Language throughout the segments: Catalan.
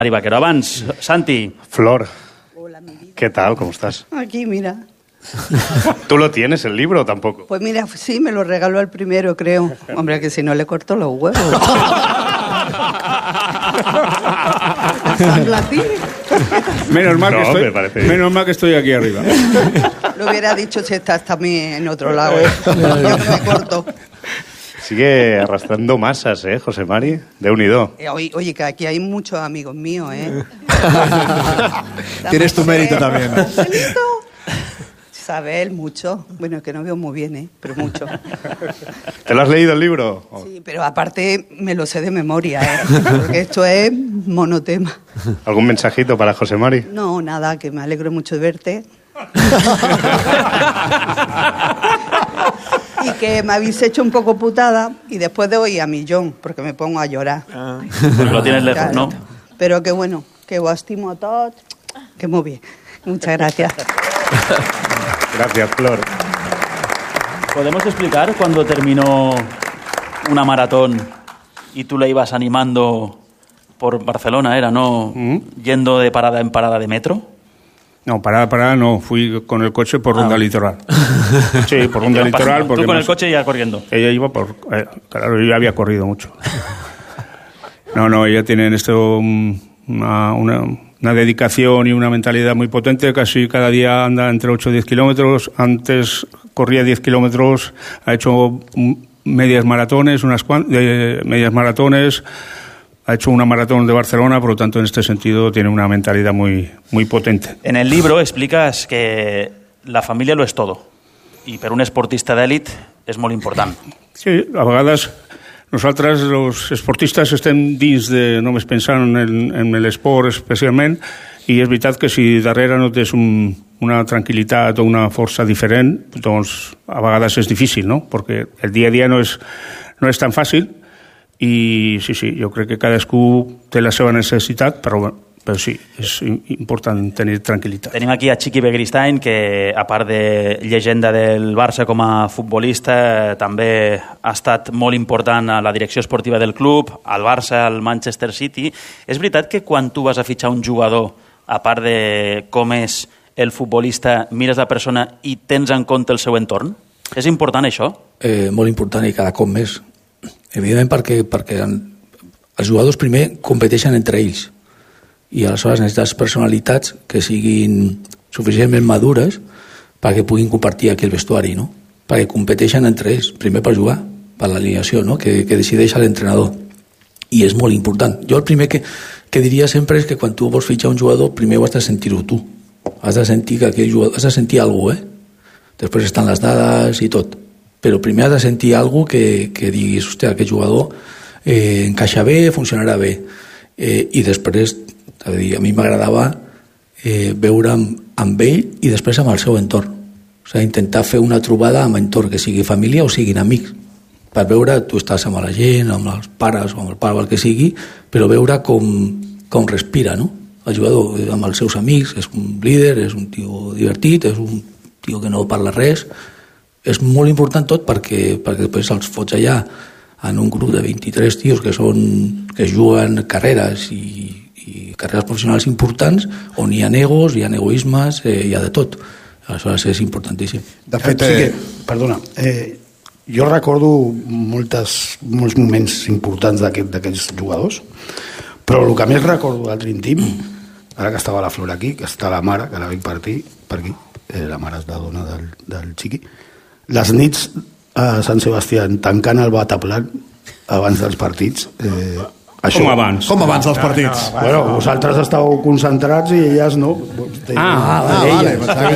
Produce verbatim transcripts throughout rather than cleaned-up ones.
Vaquero. Abans, Santi. Flor. Hola, mi vida. ¿Qué tal? ¿Cómo estás? Aquí, mira. ¿Tú lo tienes, el libro, o tampoco? Pues mira, sí, me lo regaló el primero, creo. Hombre, que si no le corto los huevos. Menos mal, No, que estoy, me parece bien. menos mal que estoy aquí arriba. Lo hubiera dicho si estás también en otro lado. ¿eh? Yo no me corto. Sigue arrastrando masas, ¿eh, José Mari? De unido. Eh, Oye, oye, que aquí hay muchos amigos míos, ¿eh? Tienes tu mérito también, ¿no? Isabel, mucho. Bueno, es que no veo muy bien, ¿eh? Pero mucho. ¿Te lo has leído el libro? Sí, pero aparte me lo sé de memoria, ¿eh? Porque esto es monotema. ¿Algún mensajito para José Mari? No, nada, que me alegro mucho de verte. Y que me habéis hecho un poco putada y después de hoy a millón, porque me pongo a llorar. Ah. Porque lo tienes lejos, ¿no? Pero que bueno, que os estimo a todos, que muy bien. Muchas gracias. Gracias, Flor. ¿Podemos explicar cuando terminó una maratón y tú le ibas animando por Barcelona, era, ¿no? ¿Mm? Yendo de parada en parada de metro. No, parada, parada no. Fui con el coche por Ah. Ronda Litoral. Sí, por Ronda Litoral. Tú con más, el coche ya corriendo. Ella iba por... Eh, claro, yo ya había corrido mucho. No, no, ella tiene en esto un, una, una, una dedicación y una mentalidad muy potente. Casi cada día anda entre ocho y diez kilómetros. Antes corría diez kilómetros. Ha hecho medias maratones, unas cuan, de, medias maratones. Ha hecho una maratón de Barcelona, por lo tanto, en este sentido, tiene una mentalidad muy, muy potente. En el libro explicas que la familia lo és todo, i per un esportista d'èlit és molt important. Sí, a vegades nosaltres, els esportistes, estem dins de només pensant en, en l'esport especialment, i és veritat que si darrere no tens un, una tranquil·litat o una força diferent, doncs a vegades és difícil, no? Perquè el dia a dia no és, no és tan fàcil. I sí, sí, jo crec que cadascú té la seva necessitat, però, però sí, és important tenir tranquil·litat. Tenim aquí a Chiqui Begristain, que a part de llegenda del Barça com a futbolista, també ha estat molt important a la direcció esportiva del club, al Barça, al Manchester City. És veritat que quan tu vas a fitxar un jugador, a part de com és el futbolista, mires la persona i tens en compte el seu entorn? És important això? Eh, molt important i cada cop més. Evidentment perquè, perquè els jugadors primer competeixen entre ells i aleshores necessites personalitats que siguin suficientment madures perquè puguin compartir aquí el vestuari, no? Perquè competeixen entre ells, primer per jugar, per l'alineació, no? que, que decideix l'entrenador. I és molt important. Jo el primer que, que diria sempre és que quan tu vols fitxar un jugador, primer ho has de sentir-ho tu. Has de sentir que aquell jugador, has de sentir alguna cosa, eh? Després estan les dades i tot. Però primer has de sentir alguna cosa que, que diguis, hòstia, aquest jugador eh, encaixa bé, funcionarà bé. Eh, I després, a dir, a mi m'agradava eh, veure amb, amb ell i després amb el seu entorn. O sigui, intentar fer una trobada amb entorn, que sigui família o siguin amics, per veure, tu estàs amb la gent, amb els pares o amb el pare o el que sigui, però veure com, com respira, no? El jugador amb els seus amics, és un líder, és un tio divertit, és un tio que no parla res. És molt important tot perquè, perquè després els fots allà en un grup de vint-i-tres tios que, són, que juguen carreres i, i carreres professionals importants on hi ha egos, hi ha egoismes, eh, hi ha de tot. Aleshores és importantíssim. De fet, sí que, perdona, eh, jo recordo moltes, molts moments importants d'aquests jugadors, però el que més recordo del Dream Team, ara que estava la Flor aquí, que està la mare, que la veig per aquí, per aquí eh, la mare és la dona del, del Chiqui, les nits a Sant Sebastià tancant el bataplan abans dels partits, eh, això, com abans com abans dels partits no, no, bueno, vosaltres estàveu concentrats i elles no. Ah, ah vale,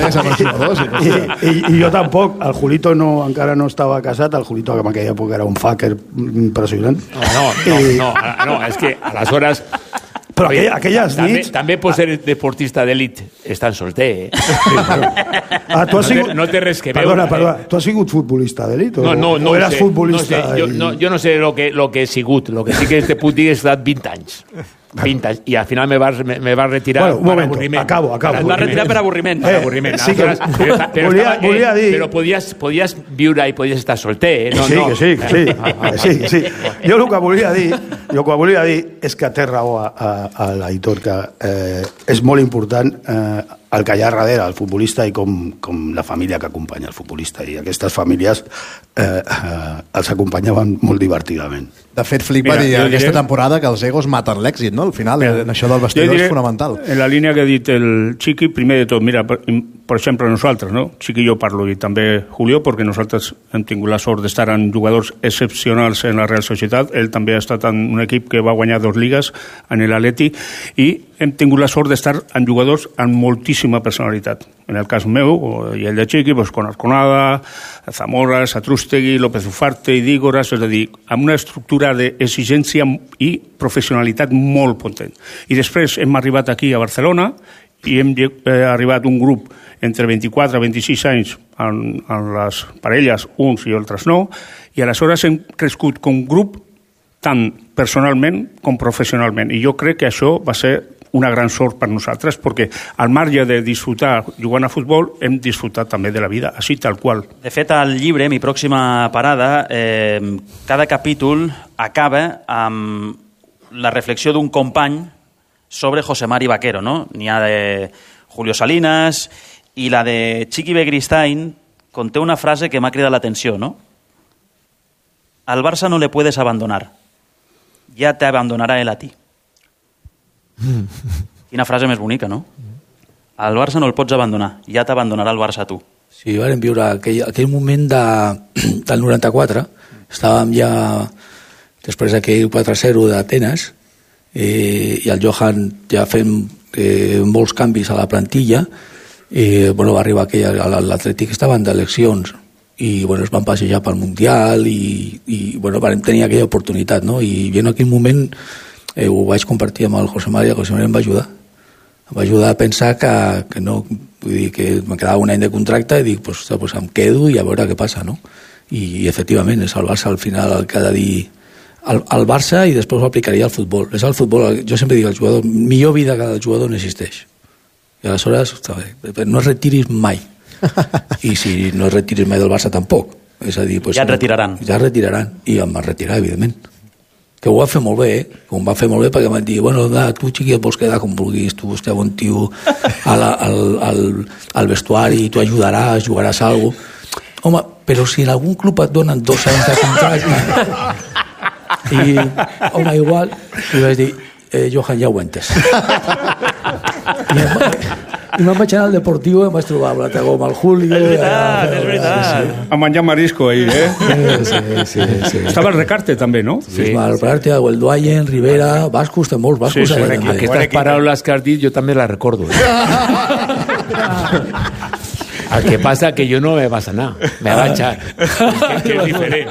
vale. I, i, i jo tampoc, el Julito no, encara no estava casat, el Julito que en aquella època era un fucker impressionant. No, no, no, no, no, és que aleshores però aquella, aquelles també, nits... També pots ser deportista d'elit estant solter, eh? Sí, ah, tu has sigut... no, té, no té res que veure. Perdona, perdona, tu has sigut futbolista d'elit? No, no, no o eres sé, futbolista? No sé, jo, no, jo no sé lo que, lo que he sigut, lo que sí que te puc dir és que he estat vint anys. pintas, y al final me vas, me, me vas a retirar bueno, un per momento, avorriment. acabo, acabo. Et va retirar per avorriment. Per Eh, avorriment. sí que- Aleshores, però, està- però, volia- estava, eh, volia dir- però podies, podies viure i podies estar solter, eh? No, sí, no. que sí, que sí, que sí, que sí. Jo el que volia dir, jo el que volia dir és que té raó a, a, a l'Aitor, que eh, és molt important eh, el que hi ha darrere, el futbolista, i com, com la família que acompanya el futbolista. I aquestes famílies eh, eh, els acompanyaven molt divertidament. De fet, Flick va Mira, dir jo aquesta diré- temporada que els egos maten l'èxit, no? Al final, Mira, en això del jo vestidor diré, és fonamental. En la línia que ha dit el Chiqui, primer de tot, mira, per, per exemple, nosaltres, no? Chiqui i jo parlo, i també Julio, perquè nosaltres hem tingut la sort d'estar en jugadors excepcionals en la Real Societat. Ell també ha estat en un equip que va guanyar dos lligues, en l'Atleti, i hem tingut la sort d'estar en jugadors amb moltíssima personalitat. En el cas meu, i el de Chiqui, pues, con Arconada, Zamora, Satrústegui, López Ufarte i Dígoras, és a dir, amb una estructura d'exigència i professionalitat molt potent. I després hem arribat aquí a Barcelona i hem eh, arribat un grup entre vint-i-quatre i vint-i-sis anys en, en les parelles, uns i altres no, i aleshores hem crescut com grup tant personalment com professionalment. I jo crec que això va ser una gran sort per nosaltres, perquè al marge de disfrutar jugant a futbol, hem disfrutat també de la vida, així tal qual. De fet, al llibre, Mi pròxima parada, eh, cada capítol acaba amb la reflexió d'un company sobre José Mari Vaquero, no? N'hi ha de Julio Salinas i la de Chiqui Begristain conté una frase que m'ha cridat l'atenció, no? Al Barça no le puedes abandonar, ya te abandonará él a ti. Quina frase més bonica, no? Al Barça no el pots abandonar, ja t'abandonarà el Barça a tu. Sí, vam viure aquell, aquell moment de, del noranta-quatre, estàvem ja després d'aquell quatre a zero d'Atenes, eh, i el Johan ja fent eh, molts canvis a la plantilla, i bueno, va arribar aquell, l'Atlètic estaven d'eleccions, i bueno, es van passejar pel Mundial, i, i bueno, vam tenir aquella oportunitat, no? I en aquell moment eh, ho vaig compartir amb el José Mari, el José Mari em va ajudar. Em va ajudar a pensar que, que no, vull dir, que me quedava un any de contracte i dic, pues, pues em quedo i a veure què passa, no? I, i efectivament, és el Barça al final el que ha de dir al, al Barça, i després ho aplicaria al futbol. És el futbol, jo sempre dic al jugador, millor vida que el jugador no existeix. I aleshores, no es retiris mai. I si no es retiris mai del Barça tampoc. És a dir, pues, ja et retiraran. Ja et retiraran, i em va retirar, evidentment. Que ho va fer molt bé, eh? Que ho va fer molt bé perquè em van dir, bueno, da, tu xiqui et vols quedar com vulguis, tu hòstia, bon tio al, al, al, al vestuari, tu ajudaràs, jugaràs a alguna cosa. Home, però si en algun club et donen dos anys de contracte i, home, igual, i vaig dir, eh, Johan, ja ho he entès. I em, i me'n vaig anar al Deportivo i em vaig trobar amb la Tegoma, el Julio. És veritat, és veritat. Sí, sí. A menjar marisco ahí, eh? Sí, sí, sí. Estava el Recarte també, no? Sí. El Recarte, el Duayen, Rivera, bascos, té molts bascos. Sí, sí, allà, també. Aquestes paraules que has dit jo també les recordo. Eh? El que passa que jo no me vas anar, me va echar. Que, que és diferent.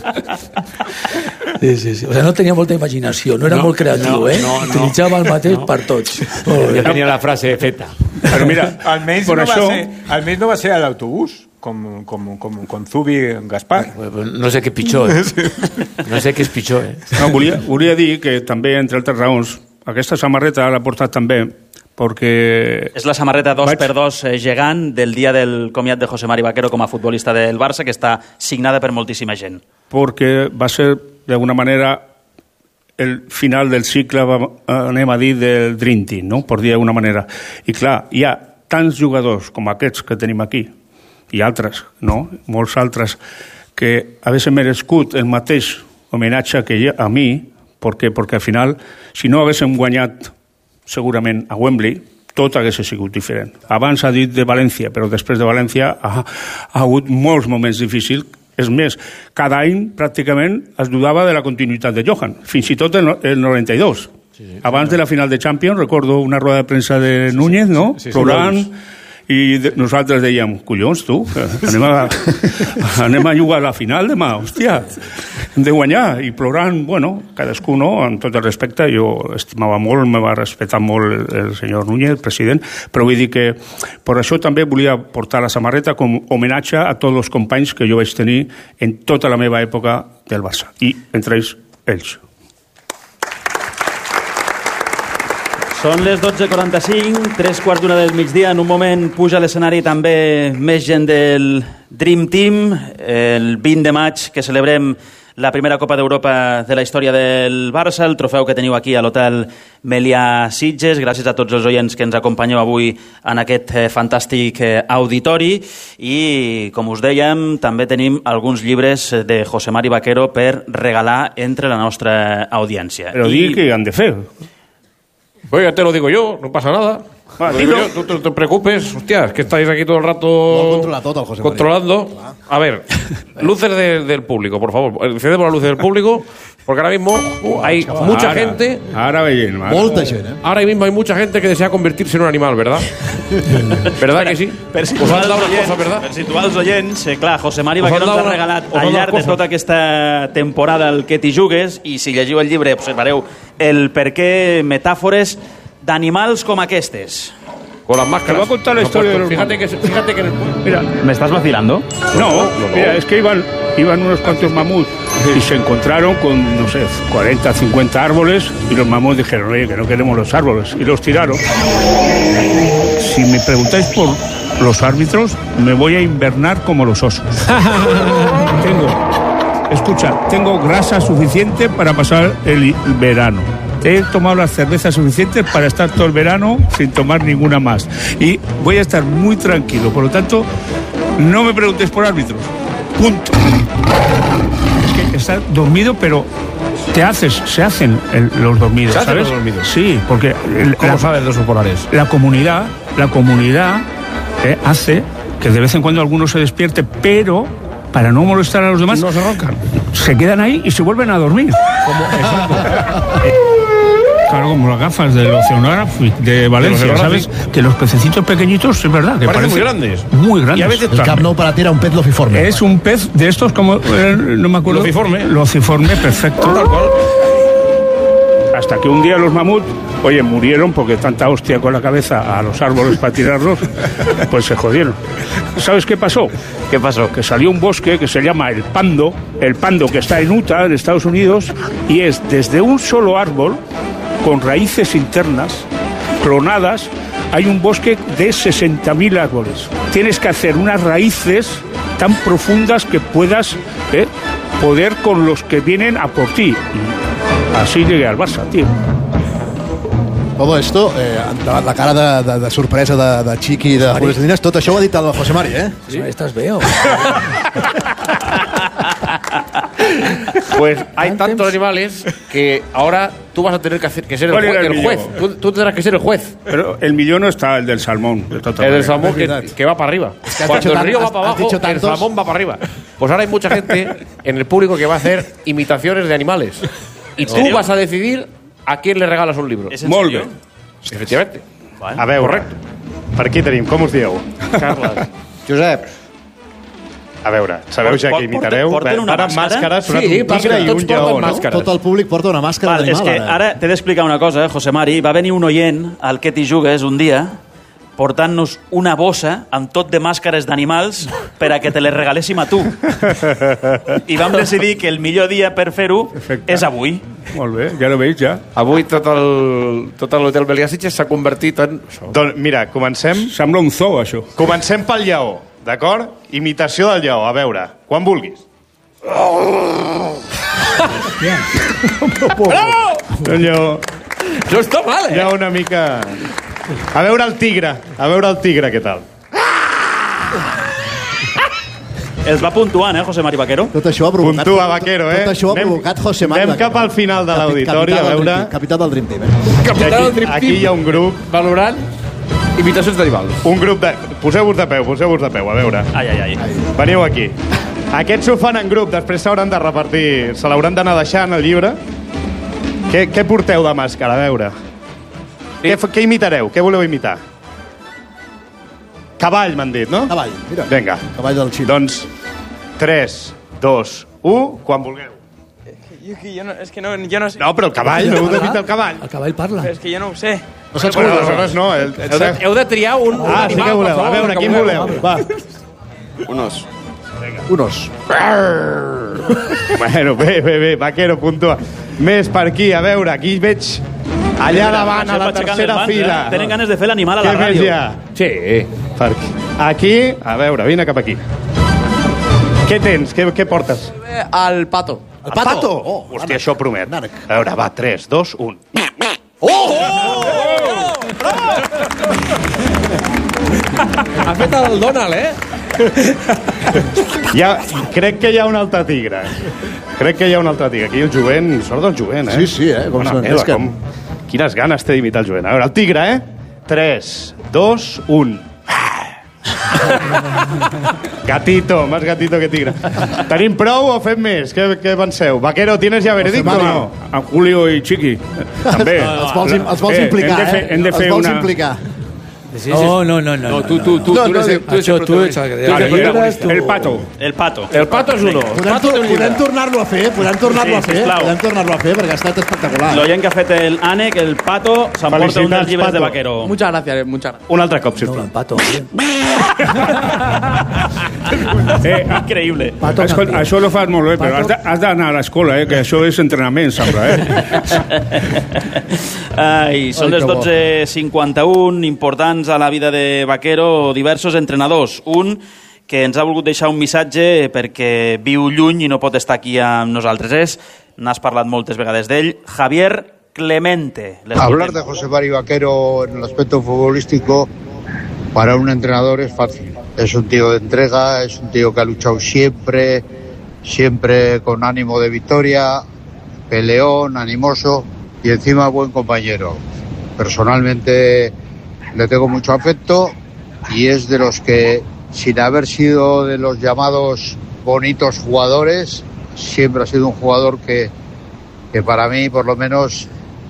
Sí, sí, sí. O sea, no tenia molta imaginació, no era No, molt creatiu, no, eh? no, no. Utilitzava el mateix No. per tots. Jo tenia la frase feta. Però mira, Almenys per no, això... va ser, almenys no va ser a l'autobús, com, com, com, com Zubi Gaspar. No sé què és pitjor, eh? No sé què és pitjor, eh? No, volia, volia dir que també, entre altres raons, aquesta samarreta l'ha portat també perquè... És la samarreta dos Vaig- per dos eh, gegant del dia del comiat de José Mari Vaquero com a futbolista del Barça, que està signada per moltíssima gent. perquè va ser, d'alguna manera, el final del cicle, va- anem a dir, del Dream Team, no? Per dir d'alguna manera. I clar, hi ha tants jugadors com aquests que tenim aquí, i altres, no? Molts altres, que haguessin merescut el mateix homenatge que jo- a mi, perquè, perquè al final, si no haguéssim guanyat segurament a Wembley, tot hagués sigut diferent. Abans ha dit de València, però després de València ha, ha hagut molts moments difícils. És més, cada any pràcticament es dudava de la continuïtat de Johan, fins i tot el, no- el noranta i dos. Sí, sí, abans sí, de la final de Champions, recordo una roda de premsa de Núñez, no? sí, sí, sí, Plorant, sí, i de, nosaltres dèiem, collons, tu, que anem a, anem a jugar a la final demà, hòstia, hem de guanyar, i plorant, bueno, cadascú, no, amb tot el respecte, jo estimava molt, me va respectar molt el, el senyor Núñez, el president, però vull dir que per això també volia portar la samarreta com homenatge a tots els companys que jo vaig tenir en tota la meva època del Barça, i entre ells, ells. Són les dotze quaranta-cinc, tres quarts d'una del migdia. En un moment puja a l'escenari també més gent del Dream Team. El vint de maig que celebrem la primera Copa d'Europa de la història del Barça, el trofeu que teniu aquí a l'Hotel Melià Sitges. Gràcies a tots els oients que ens acompanyeu avui en aquest fantàstic auditori. I, com us dèiem, també tenim alguns llibres de José Mari Vaquero per regalar entre la nostra audiència. Però I... digui què han de fer. Pues ya te lo digo yo, no pasa nada. Ah, lo digo yo, tú no te preocupes, hostia, es que estáis aquí todo el rato controla todo el José controlando. María. A ver, luces de, del público, por favor. Encendemos las luces del público, porque ahora mismo uh, hay ahora, mucha gente. Ahora veiem, molta gent, eh? Ahora mismo hay mucha gente que desea convertirse en un animal, ¿verdad? ¿Verdad que sí? Per situar, us han dado unes coses, ¿verdad? Per situar els oients, eh, clar, José Mari Vaquero ens ha regalat al llarg de tota aquesta temporada el que t'hi jugues, i si llegiu el llibre observareu el per què metàfores d'animals com aquestes. Con las máscaras. Te voy a contar la no, historia pues, de los... Fíjate que, fíjate que en el... Mira, ¿me estás vacilando? No, no, no, mira, es que iban, iban unos cuantos mamuts y se encontraron con, no sé, cuarenta, cincuenta árboles, y los mamuts dijeron, oye, que no queremos los árboles, y los tiraron. Si me preguntáis por los árbitros, me voy a invernar como los osos. Tengo, escucha, tengo grasa suficiente para pasar el verano. He tomado las cervezas suficientes para estar todo el verano sin tomar ninguna más. Y voy a estar muy tranquilo. Por lo tanto, no me preguntes por árbitros. Punto. Es que estás dormido, pero te haces, se hacen el, los dormidos, ¿Se ¿sabes? hacen los dormidos? Sí, porque... El, ¿Cómo la, sabes de osos polares? La comunidad, la comunidad eh, hace que de vez en cuando alguno se despierte, pero... para no molestar a los demás, no se roncan. Se quedan ahí y se vuelven a dormir. ¿Cómo? Exacto. Claro, como las gafas del Oceanographic de Valencia, de ¿sabes? Que los pececitos pequeñitos, es verdad, que parecen parece muy grandes. Muy grandes. Y a veces el Camp Nou para ti era un pez lociforme. Es un pez de estos como, eh, no me acuerdo. Lociforme. Lociforme, perfecto. Tal cual. Hasta que un día los mamuts, oye, murieron porque tanta hostia con la cabeza a los árboles para tirarlos, pues se jodieron. ¿Sabes qué pasó? ¿Qué pasó? Que salió un bosque que se llama el Pando, el Pando que está en Utah, en Estados Unidos, y es desde un solo árbol, con raíces internas, clonadas, hay un bosque de sesenta mil árboles. Tienes que hacer unas raíces tan profundas que puedas eh, poder con los que vienen a por ti. Y así llegué al Barça, tío. Todo esto, eh, davant la cara de, de, de sorpresa de, de Chiqui i de Julio Salinas, tot això ho ha dit el José Mari, eh? Sí. Estás veo. Pues hay tantos animales que ahora tú vas a tener que, hacer, que ser el juez. El juez. Tú, tú tendrás que ser el juez. Pero el millón no está el del salmón. De el del salmón que, que va para arriba. Es que Cuando el río va para abajo, el salmón va para arriba. Pues ahora hay mucha gente en el público que va a hacer imitaciones de animales. Y tú vas a decidir a quién le regalas un libro. Molt bé. Efectivamente. Vale. A veure, correcte. Per aquí tenim, com us dieu? Carles. Josep. A veure, sabeu ja que imitareu? Porten una màscara? Màscara, sí, un tigre i un lleó, no? Tot el públic porta una màscara Val, d'animal. És que ara t'he d'explicar una cosa, José Mari. Va venir un oient al que t'hi jugues un dia portant-nos una bossa amb tot de màscares d'animals per a que te les regaléssim a tu. I vam decidir que el millor dia per fer-ho és avui. Molt bé, ja lo veig, ja. Avui tot el, tot l'hotel Melià Sitges s'ha convertit en... Doncs mira, comencem... Sembla un zoo, això. Comencem pel lleó, d'acord? Imitació del lleó, a veure, quan vulguis. ¡Bravo! El lleó... No està mal, eh? Hi ha una mica... A veure el tigre, a veure el tigre, què tal? Els va puntuant, eh, José Mari Vaquero? Tot això ha provocat... Puntua, Vaquero, eh? Tot això ha provocat José Mari Anem cap al final de l'auditori, a veure... Capità del Dream Team, eh? Capità del Dream Team. Aquí hi ha un grup... Valorant imitacions d'animals. Un grup de... Poseu-vos de peu, poseu-vos de peu, a veure. Ai, ai, ai. Veniu aquí. Aquests ho fan en grup, després s'hauran de repartir... Se l'hauran d'anar deixant, el llibre. Què, què porteu de màscara, a veure? Sí. Què, què imitareu? Què voleu imitar? Cavall, m'han dit, no? Cavall, mira. Vinga. Cavall del Xile. Doncs, tres, dos, u, quan vulgueu. Jo, jo no, és que no, jo no sé. No, però el cavall, no heu d'imitar el cavall. El cavall parla. Però és que jo no ho sé. No saps bueno, aleshores no. El, el, heu, de, heu de triar un, un ah, animal, sí que voleu. favor, A veure, quin voleu? Va. Un os. Un os. Bueno, bé, bé, bé. Vaquero, puntua. Més per aquí, a veure, aquí veig Allà davant, a la tercera fila. Tenen ganes de fer l'animal a la ràdio. Què més hi ha? Sí. Aquí, a veure, vine cap aquí. Què tens? Què, què portes? Al pato. El pato? pato? Oh, hòstia, això promet. A veure, va, tres, dos, un. Oh! oh! Ha fet el Donald, eh? Ja, crec que hi ha un altre tigre. Crec que hi ha un altre tigre. Aquí el jovent, sort del jovent, eh? Sí, sí, eh? Com Bona meva, com... Quines ganes té d'imitar el jovent. A veure, el tigre, eh? tres, dos, un. Gatito, más gatito que tigre. Tenim prou o fem més? Què, què penseu? Vaquero, ¿tienes ya veredicto o no? A Julio i Chiqui, també. Els vols, els vols implicar, hem de fer, eh? Hem de fer els vols una... implicar. No, no, no, no. No, tú, tú, tú, no, tú eres el, tú eres el protagonista. El pato. El pato. El pato és uno. Podem, podem tornar-lo a fer, podem tornar-lo a fer, podem tornar-lo a fer, perquè ha estat espectacular. L'oient que ha fet el ànec, el pato, s'emporta un dels llibres de Vaquero. Muchas gracias, muchas gracias. Un altre cop, sisplau. No, el pato. Eh, Increïble. Escolta, això ho fas molt bé, però has de- has d'anar a l'escola, eh, que això és entrenament, sembla, eh? Ai, són Ai, les que bo. dotze cinquanta-u, importants a la vida de Vaquero, diversos entrenadors. Un que ens ha volgut deixar un missatge perquè viu lluny i no pot estar aquí amb nosaltres. És, n'has parlat moltes vegades d'ell, Javier Clemente. Hablar de José Mari Vaquero en el aspecto futbolístico para un entrenador es fácil. Es un tío de entrega, es un tío que ha luchado siempre, siempre con ánimo de victoria, peleón, animoso y encima buen compañero. Personalmente le tengo mucho afecto y es de los que, sin haber sido de los llamados bonitos jugadores, siempre ha sido un jugador que, que para mí, por lo menos,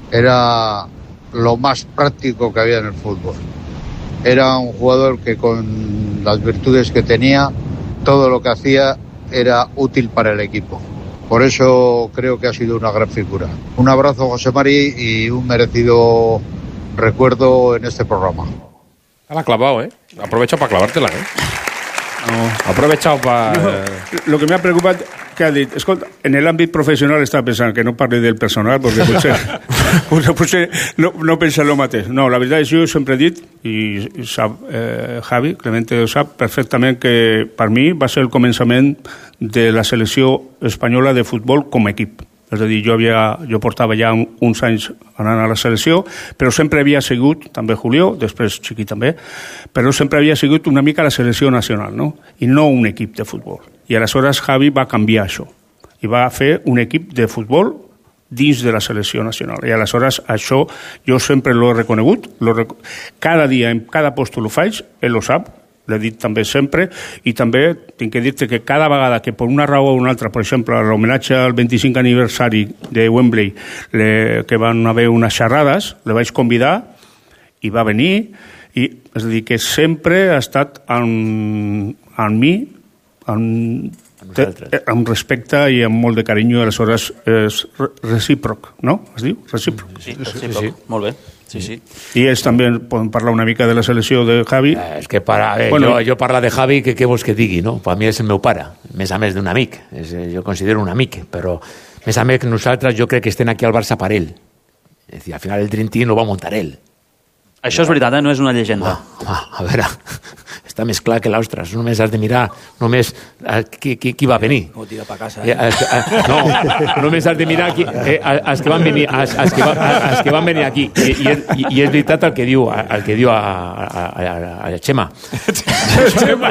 era lo más práctico que había en el fútbol. Era un jugador que, con las virtudes que tenía, todo lo que hacía era útil para el equipo. Por eso creo que ha sido una gran figura. Un abrazo, José Mari, y un merecido recuerdo en este programa. La ha clavado, ¿eh? Aprovecha para clavártela, ¿eh? No. Aprovechado para... No, lo que me ha preocupat que ha dit, escolta, en l'àmbit professional estava pensant que no parli del personal perquè potser, potser, potser no, no pensa el mateix. No, la veritat és que jo sempre he dit, i sap eh, Javi, Clemente ho sap perfectament, que per mi va ser el començament de la selecció espanyola de futbol com a equip. És a dir, jo, havia, jo portava ja uns anys anant a la selecció, però sempre havia sigut, també Julio, després Chiqui també, però sempre havia sigut una mica la selecció nacional, no? I no un equip de futbol. I aleshores Javi va canviar això i va fer un equip de futbol dins de la selecció nacional. I aleshores això jo sempre l'he reconegut, lo rec... cada dia, en cada post ho faig, ell ho sap, l'he dit també sempre, i també tinc que dir-te que cada vegada que per una raó o una altra, per exemple, l'homenatge al vint-i-cinquè aniversari de Wembley, le, que van haver unes xerrades, le vaig convidar i va venir, i, és a dir, que sempre ha estat amb, amb mi, amb, te, amb respecte i amb molt de carinyo, i aleshores és recíproc, no? Es diu? Recíproc. Sí, recíproc. Sí, sí. Molt bé. Sí, sí. I ells també poden parlar una mica de la selecció de Javi. Eh, és que para, eh, bueno, jo, jo parla de Javi, que què vols que digui, no? Per mi és el meu pare, més a més d'un amic. És, jo considero un amic, però més a més que nosaltres jo crec que estem aquí al Barça per ell. És a dir, al final el Dream Team lo va muntar ell. Això és veritat, eh? No és una llegenda. Ah, ah, a veure, està més clar que l'ostres. Només has de mirar només eh, qui, qui, qui va venir. No tira pa casa. Eh, eh, eh, no, només has de mirar qui, eh, els, que van venir, els, els, que va, els que van venir aquí. I, i, és, i és veritat el que diu, el que diu a, a, a, a Xema. Xema.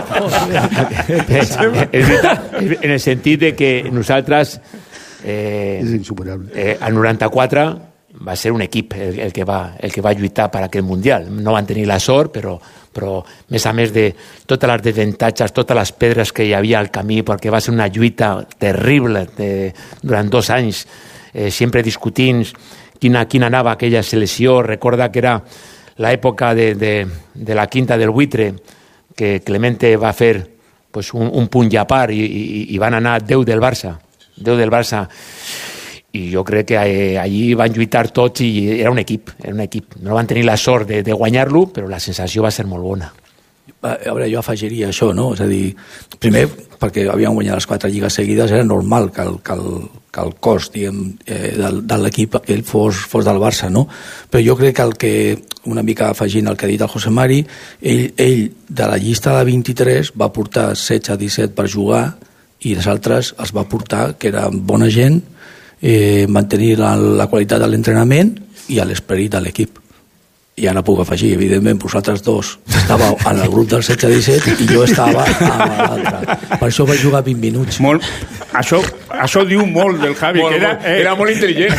És veritat, en el sentit de que nosaltres eh, és insuperable. Eh, al noranta-quatre va ser un equip el, el, que va, el que va lluitar per aquell Mundial. No van tenir la sort, però, però més a més de totes les desavantatges, totes les pedres que hi havia al camí, perquè va ser una lluita terrible de, durant dos anys, eh, sempre discutint quina, quina anava aquella selecció. Recorda que era l'època de, de, de la quinta del buitre, que Clemente va fer pues, un, un punt ja a part i, i, i van anar deu del Barça. deu del Barça. I jo crec que eh, allí van lluitar tots i era un equip, era un equip. No van tenir la sort de, de guanyar-lo, però la sensació va ser molt bona. a veure, jo afegiria això, no? És a dir, primer, perquè havien guanyat les quatre lligues seguides, era normal que el, que el, que el cos, diguem, eh, de, de l'equip aquell fos, fos del Barça, no? Però jo crec que el que, una mica afegint el que ha dit el José Mari, ell, ell de la llista de vint-i-tres va portar setze a disset per jugar i les altres els va portar, que era bona gent, eh, mantenir la, la qualitat de l'entrenament i l'esperit de l'equip. I ara puc afegir, evidentment, vosaltres dos estàveu en el grup del setze a disset i jo estava a l'altre. Per això vaig jugar vint minuts. Molt, això, això diu molt del Javi, molt, que era, eh, era molt intel·ligent.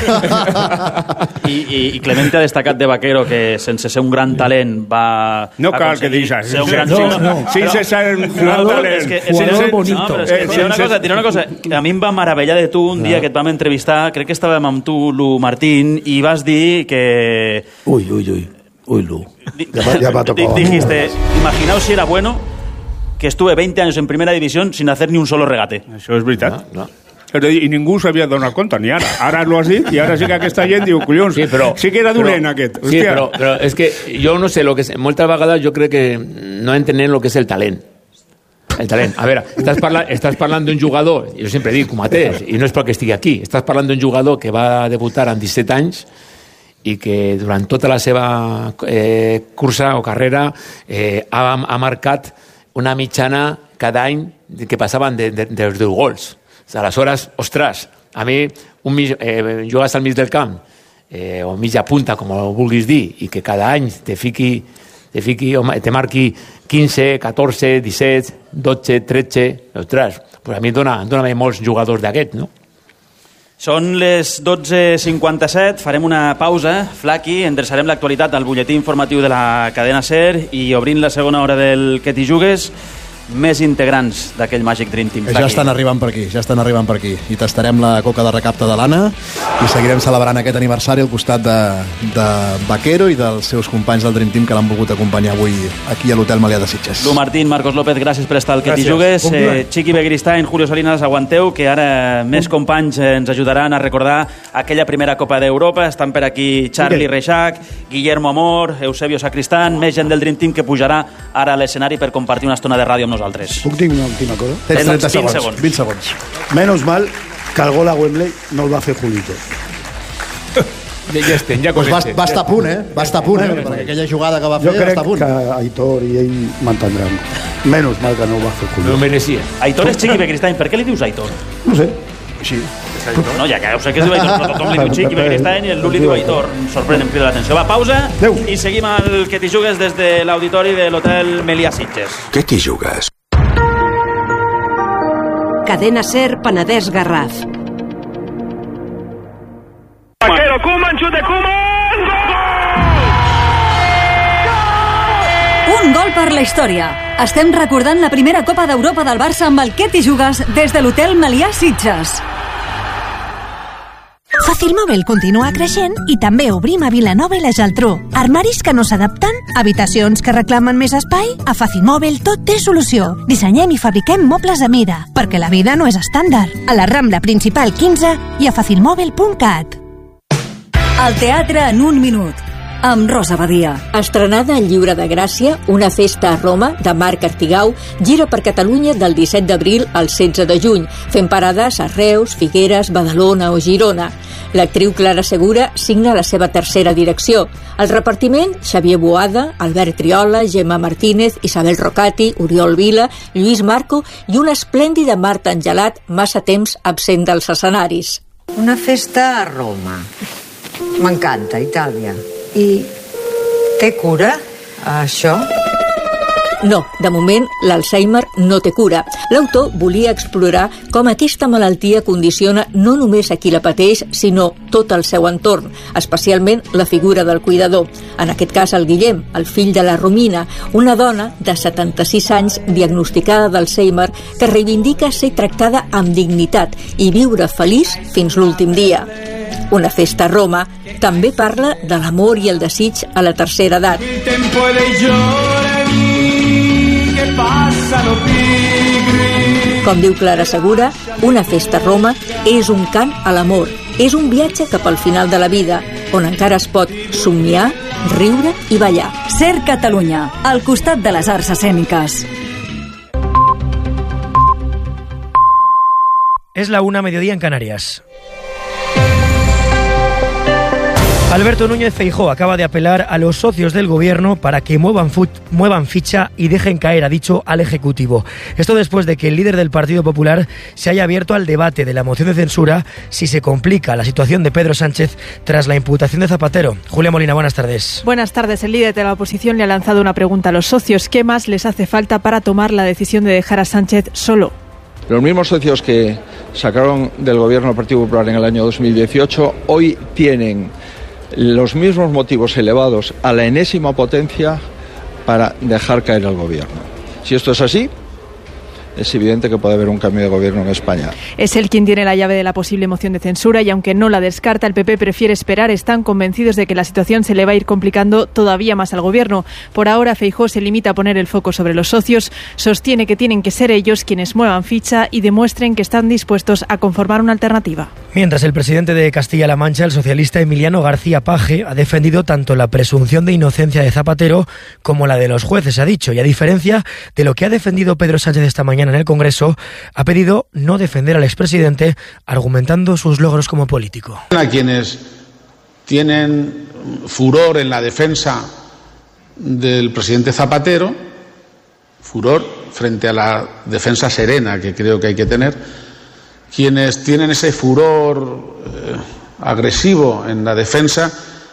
I, i, I Clemente ha destacat de Vaquero que sense ser un gran talent va... No cal que diguis ser un gran no, no, no. Sense ser un gran talent. És que, és jugador bonito. No, però és que, diré una cosa, diré una cosa, a mi em va meravellar de tu un dia que et vam entrevistar, crec que estàvem amb tu, Lu Martín, i vas dir que... Uy, uy, uy. Uy, Lu. Ya, ya va a tocar. Dijiste, imaginaos si era bueno que estuve veinte años en primera división sin hacer ni un solo regate. Això és veritat. No, no. I ningú s'havia donat compte, ni ara. Ara l'ho has dit i ara sí que aquesta gent diu, collons, sí, però, sí que era dolent però, aquest. Sí, però, però és que jo no sé, lo que és, moltes vegades jo crec que no entenen el que és el talent. El talent. A veure, estàs parlant, estàs parlant d'un jugador, jo sempre dic, com mateix, i no és perquè estigui aquí, estàs parlant d'un jugador que va debutar amb disset anys i que durant tota la seva eh, cursa o carrera eh, ha, ha marcat una mitjana cada any que passaven de, de, dels deu gols. Aleshores, ostres, a mi un mig, eh, jugues al mig del camp eh, o mitja punta, com ho vulguis dir, i que cada any te fiqui, te, fiqui, te marqui quinze, catorze, disset, dotze, tretze, ostres, pues a mi dona, dona molts jugadors d'aquests, no? Són les dotze cinquanta-set, farem una pausa, Flaqui, endreçarem l'actualitat al butlletí informatiu de la cadena SER i obrint la segona hora del Que t'hi jugues, més integrants d'aquell màgic Dream Team. Ja estan arribant per aquí, ja estan arribant per aquí. I tastarem la coca de recapte de l'Anna i seguirem celebrant aquest aniversari al costat de, de Vaquero i dels seus companys del Dream Team que l'han volgut acompanyar avui aquí a l'Hotel Melià de Sitges. Lu Martín, Marcos López, gràcies per estar al Que t'hi jugues. Eh, Chiqui Begristain, Julio Salinas, aguanteu, que ara més companys ens ajudaran a recordar aquella primera Copa d'Europa. Estan per aquí Charlie Reixac, Guillermo Amor, Eusebio Sacristán, més gent del Dream Team que pujarà ara a l'escenari per compartir una estona de ràdio amb nosaltres. Puc dir una última cosa? Tens trenta segons. segons. vint segons. Menos mal que el gol a Wembley no el va fer Julito. Ja estem, ja pues va, va estar a punt, eh? Va estar a punt, eh? Perquè aquella jugada que va fer va estar a punt. Jo crec que Aitor i ell m'entendran. Menos mal que no ho va fer Julito. No ho mereixia. Aitor és Chiqui Begristain. Per què li dius Aitor? No sé, així. No, ja que ho sé que es diu Aitor, però tothom li diu Chiqui Begristain i el Luli diu Aitor. Sorprèn, em crida l'atenció. Va, pausa Adeu. I seguim al Que t'hi jugues des de l'auditori de l'Hotel Melià Sitges. Que t'hi jugues? Cadena SER Penedès Garraf. Vaquero, Koeman, xut de Koeman! Un gol per la història. Estem recordant la primera Copa d'Europa del Barça amb el Que t'hi jugues des de l'Hotel Melià Sitges. Facilmòbil continua creixent i també obrim a Vilanova i la Geltrú. Armaris que no s'adapten? Habitacions que reclamen més espai? A Facilmòbil tot té solució. Dissenyem i fabriquem mobles a mida, perquè la vida no és estàndard. A la Rambla Principal quinze i a facilmòbil punt cat. El teatre en un minut, amb Rosa Badia. Estrenada al Lliure de Gràcia, una festa a Roma, de Marc Artigau, gira per Catalunya del disset d'abril al setze de juny, fent parades a Reus, Figueres, Badalona o Girona. L'actriu Clara Segura signa la seva tercera direcció. El repartiment, Xavier Boada, Albert Triola, Gemma Martínez, Isabel Rocati, Oriol Vila, Lluís Marco i una esplèndida Marta Angelat, massa temps absent dels escenaris. Una festa a Roma. M'encanta, Itàlia. I té cura, això? No, de moment l'Alzheimer no té cura. L'autor volia explorar com aquesta malaltia condiciona no només a qui la pateix, sinó tot el seu entorn, especialment la figura del cuidador. En aquest cas el Guillem, el fill de la Romina, una dona de setanta-sis anys diagnosticada d'Alzheimer que reivindica ser tractada amb dignitat i viure feliç fins l'últim dia. Una festa a Roma també parla de l'amor i el desig a la tercera edat. Com diu Clara Segura, una festa a Roma és un cant a l'amor, és un viatge cap al final de la vida, on encara es pot somniar, riure i ballar. Ser Catalunya, al costat de les arts escèniques. Es la una, mediodía en Canarias. Alberto Núñez Feijóo acaba de apelar a los socios del gobierno para que muevan, muevan ficha y dejen caer, ha dicho, al Ejecutivo. Esto después de que el líder del Partido Popular se haya abierto al debate de la moción de censura si se complica la situación de Pedro Sánchez tras la imputación de Zapatero. Julia Molina, buenas tardes. Buenas tardes. El líder de la oposición le ha lanzado una pregunta a los socios. ¿Qué más les hace falta para tomar la decisión de dejar a Sánchez solo? Los mismos socios que sacaron del gobierno al Partido Popular en el año dos mil dieciocho hoy tienen los mismos motivos elevados a la enésima potencia para dejar caer al gobierno. Si esto es así, es evidente que puede haber un cambio de gobierno en España. Es él quien tiene la llave de la posible moción de censura y aunque no la descarta, el P P prefiere esperar. Están convencidos de que la situación se le va a ir complicando todavía más al gobierno. Por ahora, Feijóo se limita a poner el foco sobre los socios. Sostiene que tienen que ser ellos quienes muevan ficha y demuestren que están dispuestos a conformar una alternativa. Mientras el presidente de Castilla-La Mancha, el socialista Emiliano García Paje, ha defendido tanto la presunción de inocencia de Zapatero como la de los jueces, ha dicho, y a diferencia de lo que ha defendido Pedro Sánchez esta mañana en el Congreso, ha pedido no defender al expresidente, argumentando sus logros como político. A quienes tienen furor en la defensa del presidente Zapatero, furor frente a la defensa serena que creo que hay que tener, quienes tienen ese furor eh, agresivo en la defensa,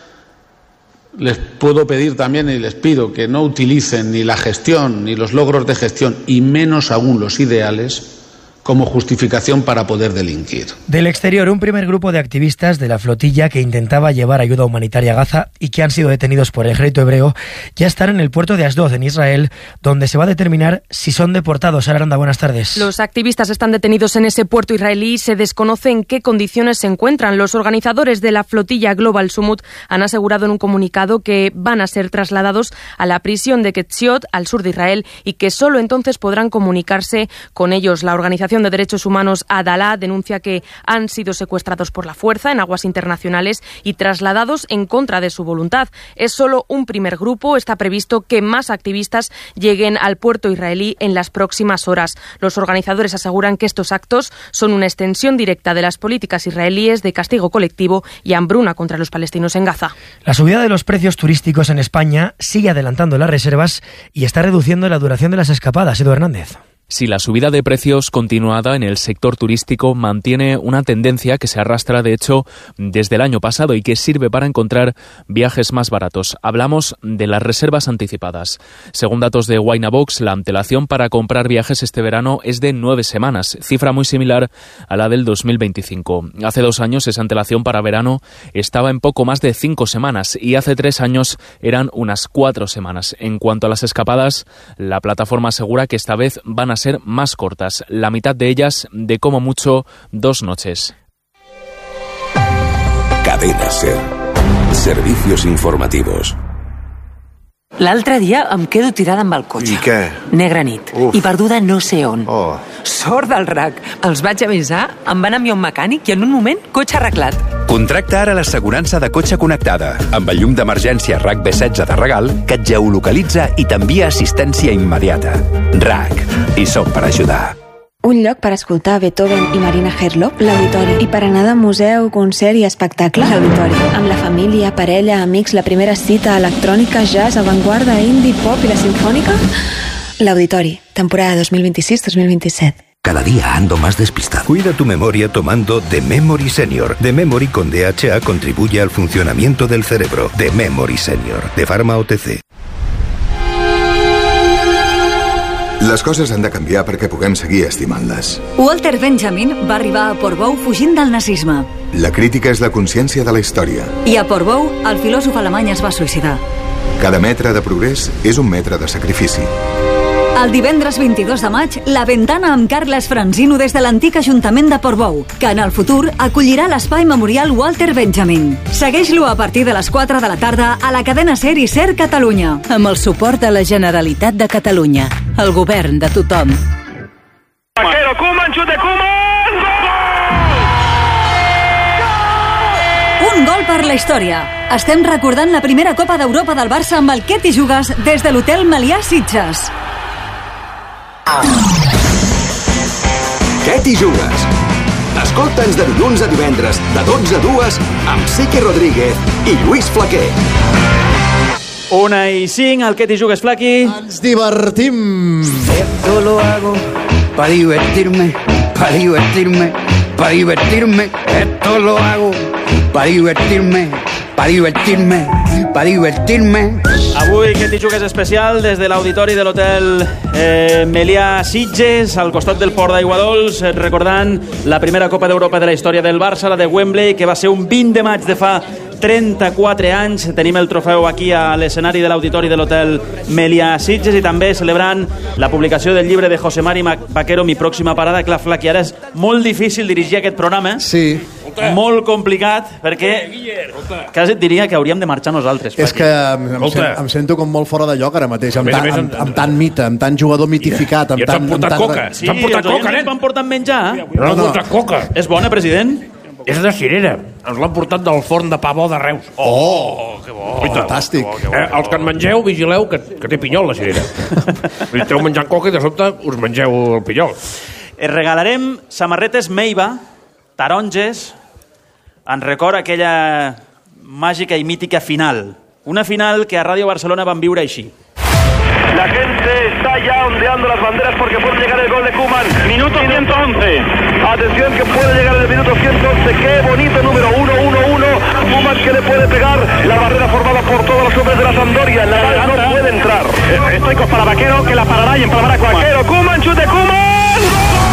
les puedo pedir también y les pido que no utilicen ni la gestión ni los logros de gestión y menos aún los ideales como justificación para poder delinquir. Del exterior, un primer grupo de activistas de la flotilla que intentaba llevar ayuda humanitaria a Gaza y que han sido detenidos por el ejército hebreo ya están en el puerto de Asdod, en Israel, donde se va a determinar si son deportados. Sara Aranda, buenas tardes. Los activistas están detenidos en ese puerto israelí y se desconoce en qué condiciones se encuentran. Los organizadores de la flotilla Global Summit han asegurado en un comunicado que van a ser trasladados a la prisión de Ketziot, al sur de Israel, y que solo entonces podrán comunicarse con ellos. La organización de Derechos Humanos Adalá denuncia que han sido secuestrados por la fuerza en aguas internacionales y trasladados en contra de su voluntad. Es solo un primer grupo. Está previsto que más activistas lleguen al puerto israelí en las próximas horas. Los organizadores aseguran que estos actos son una extensión directa de las políticas israelíes de castigo colectivo y hambruna contra los palestinos en Gaza. La subida de los precios turísticos en España sigue adelantando las reservas y está reduciendo la duración de las escapadas. Edu Hernández. Si la subida de precios continuada en el sector turístico mantiene una tendencia que se arrastra, de hecho, desde el año pasado y que sirve para encontrar viajes más baratos. Hablamos de las reservas anticipadas. Según datos de Winabox, la antelación para comprar viajes este verano es de nueve semanas, cifra muy similar a la del dos mil veinticinco. Hace dos años esa antelación para verano estaba en poco más de cinco semanas y hace tres años eran unas cuatro semanas. En cuanto a las escapadas, la plataforma asegura que esta vez van a ser más cortas, la mitad de ellas de como mucho dos noches. Cadena Ser. Servicios informativos. L'altre dia em quedo tirada amb el cotxe. I què? Negra nit. Uf. I perduda no sé on. Oh. Sort del R A C. Els vaig avisar, em van enviar un mecànic i en un moment, cotxe arreglat. Contracta ara l'assegurança de cotxe connectada, amb el llum d'emergència R A C B setze de regal, que et geolocalitza i t'envia assistència immediata. R A C. Hi som per ajudar. Un lloc per escoltar Beethoven i Marina Herlop, l'Auditori. I per anar de museu, concert i espectacle, l'Auditori. Amb la família, parella, amics, la primera cita, electrònica, jazz, avantguarda, indie, pop i la sinfònica, l'Auditori. Temporada dos mil vint-i-sis dos mil vint-i-set. Cada día ando más despistado. Cuida tu memoria tomando The Memory Senior. The Memory con D H A contribuye al funcionamiento del cerebro. The Memory Senior, de Pharma O T C. Les coses han de canviar perquè puguem seguir estimant-les. Walter Benjamin va arribar a Portbou fugint del nazisme. La crítica és la consciència de la història. I a Portbou, el filòsof alemany es va suïcidar. Cada metre de progrés és un metre de sacrifici. El divendres vint-i-dos de maig, La Ventana amb Carles Franzino des de l'antic Ajuntament de Portbou, que en el futur acollirà l'espai memorial Walter Benjamin. Segueix-lo a partir de les quatre de la tarda a la cadena Ser i Ser Catalunya. Amb el suport de la Generalitat de Catalunya, el govern de tothom. Vaquero, Koeman, xut de Koeman! Un gol per la història. Estem recordant la primera Copa d'Europa del Barça amb el Què t'hi jugues des de l'Hotel Melià Sitges. Què t'hi jugues? Escolta'ns de dilluns a divendres, de dotze a dues, amb Sique Rodríguez i Lluís Flaquer. Una i cinc, el Què t'hi jugues, Flaqui? Ens divertim! Esto lo hago para divertirme, para divertirme, para divertirme. Esto lo hago para divertirme, para divertirme, para divertirme. Avui Què t'hi jugues especial des de l'auditori de l'hotel eh, Melià Sitges, al costat del Port d'Aiguadols, eh, recordant la primera Copa d'Europa de la història del Barça, la de Wembley, que va ser un vint de maig de fa trenta-quatre anys. Tenim el trofeu aquí a l'escenari de l'auditori de l'hotel Melià Sitges i també celebrant la publicació del llibre de José Mari Vaquero, Mi pròxima parada. Clar, Flaqui, ara és molt difícil dirigir aquest programa. Sí. Molt complicat, perquè quasi et diria que hauríem de marxar nosaltres. És que em, em, sent, em sento com molt fora de lloc ara mateix, amb, ta, amb, amb tant mite, amb tant jugador mitificat, amb tant... I ens han portat coca. Sí, els oients ens van portar menjar. No, no. portat coca. És bona, president? És de cirera. Ens l'han portat del forn de pa bo de Reus. Oh, que bo. Fantàstic. Que bo, que bo. Eh, els que en mengeu, vigileu, que, que té pinyol la cirera. I esteu menjant coca i de sobte us mengeu el pinyol. Es regalarem samarretes Meiva, taronges, en record aquella màgica i mítica final. Una final que a Ràdio Barcelona van viure així. La gente está ya ondeando las banderas porque puede llegar el gol de Koeman. Minuto ciento once. Atención que puede llegar el minuto ciento once. Qué bonito número uno uno uno. Koeman que le puede pegar. La barrera formada por todos los hombres de la Sampdoria. La Real no puede entrar. Estoicos para Vaquero que la parará y empalmará Koeman. Vaquero, Koeman, chute Koeman.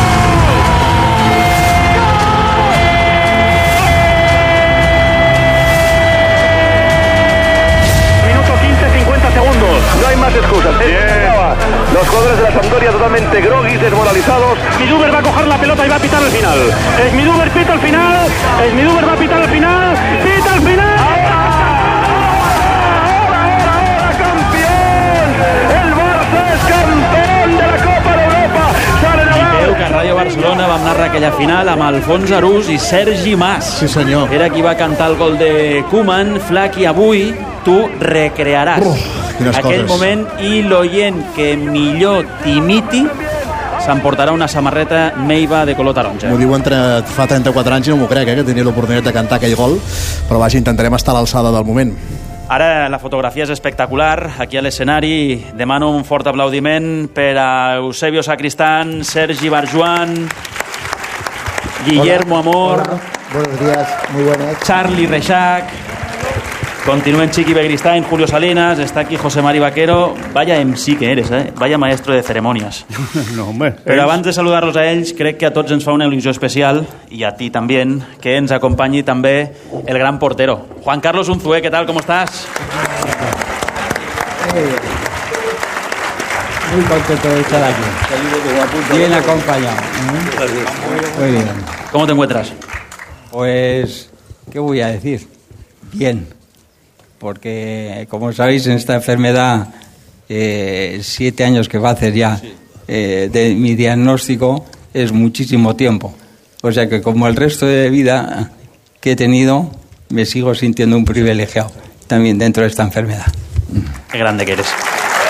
Segundos, no hay más excusas. Los jugadores de la Sampdoria totalmente groguis, desmoralizados. Schmiduber va a coger la pelota y va a pitar el final. Schmiduber pita el final. Schmiduber va a pitar el final. ¡Pita el final! ¡Ahora, ahora, ahora, ahora, campeón! El Barça es campeón de la Copa de Europa. Sale la I veu que a Ràdio Barcelona vam narrar aquella final amb Alfons Arús i Sergi Mas. Sí, senyor. Era qui va cantar el gol de Koeman. Flaqui, avui tu recrearàs Uf, aquell coses. moment i l'oient que millor t'imiti s'emportarà una samarreta Meiva de color taronja. M'ho diuen tre- fa trenta-quatre anys i no m'ho crec, eh, que tenia l'oportunitat de cantar aquell gol, però vaja, intentarem estar a l'alçada del moment. Ara la fotografia és espectacular. Aquí a l'escenari demano un fort aplaudiment per a Eusebio Sacristán, Sergi Barjuan, Guillermo Hola. Amor. Hola. Buenos días, muy buenas. Charlie Reixac. Continúen Chiqui Begristain, Julio Salinas, está aquí José Mari Vaquero. Vaya M C que eres, eh? Vaya maestro de ceremonias. No, home. Però abans de saludar-los a ells, crec que a tots ens fa una il·lusió especial, i a ti també, que ens acompanyi també el gran portero. Juan Carlos Unzué, ¿qué tal? ¿Cómo estás? Muy contento de estar aquí. Bien acompañado. Muy bien. ¿Cómo te encuentras? Pues, ¿qué voy a decir? Bien. Porque, como sabéis, en esta enfermedad, eh, siete años que va a hacer ya eh, de mi diagnóstico es muchísimo tiempo. O sea que, como el resto de vida que he tenido, me sigo sintiendo un privilegiado también dentro de esta enfermedad. Qué grande que eres.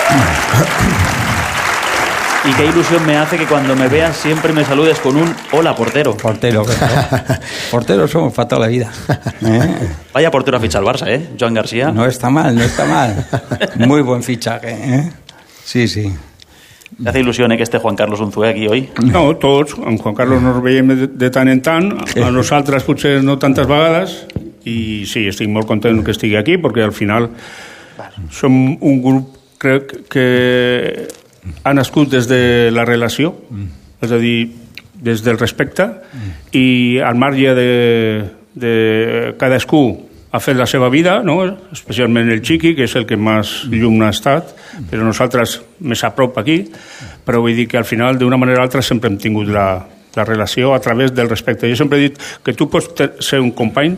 Y qué ilusión me hace que cuando me veas siempre me saludes con un hola, portero. Portero, claro. Porteros somos para toda la vida. ¿Eh? Vaya portero ha fichado el Barça, ¿eh? Joan García. No está mal, no está mal. Muy buen fichaje, ¿eh? Sí, sí. ¿Te hace ilusión, eh, que esté Juan Carlos Unzué aquí hoy? No, tots. Amb Juan Carlos nos veiem de, de tant en tant, a nosaltres potser no tantes vegades, i sí, estic molt content que estigui aquí, perquè al final som un grup, crec, que ha nascut des de la relació, és a dir, des del respecte, i al marge de, de cadascú ha fet la seva vida, no? Especialment el Chiqui, que és el que més llum ha estat, però nosaltres més a prop aquí, però vull dir que al final, d'una manera o altra, sempre hem tingut la, la relació a través del respecte. Jo sempre he dit que tu pots ser un company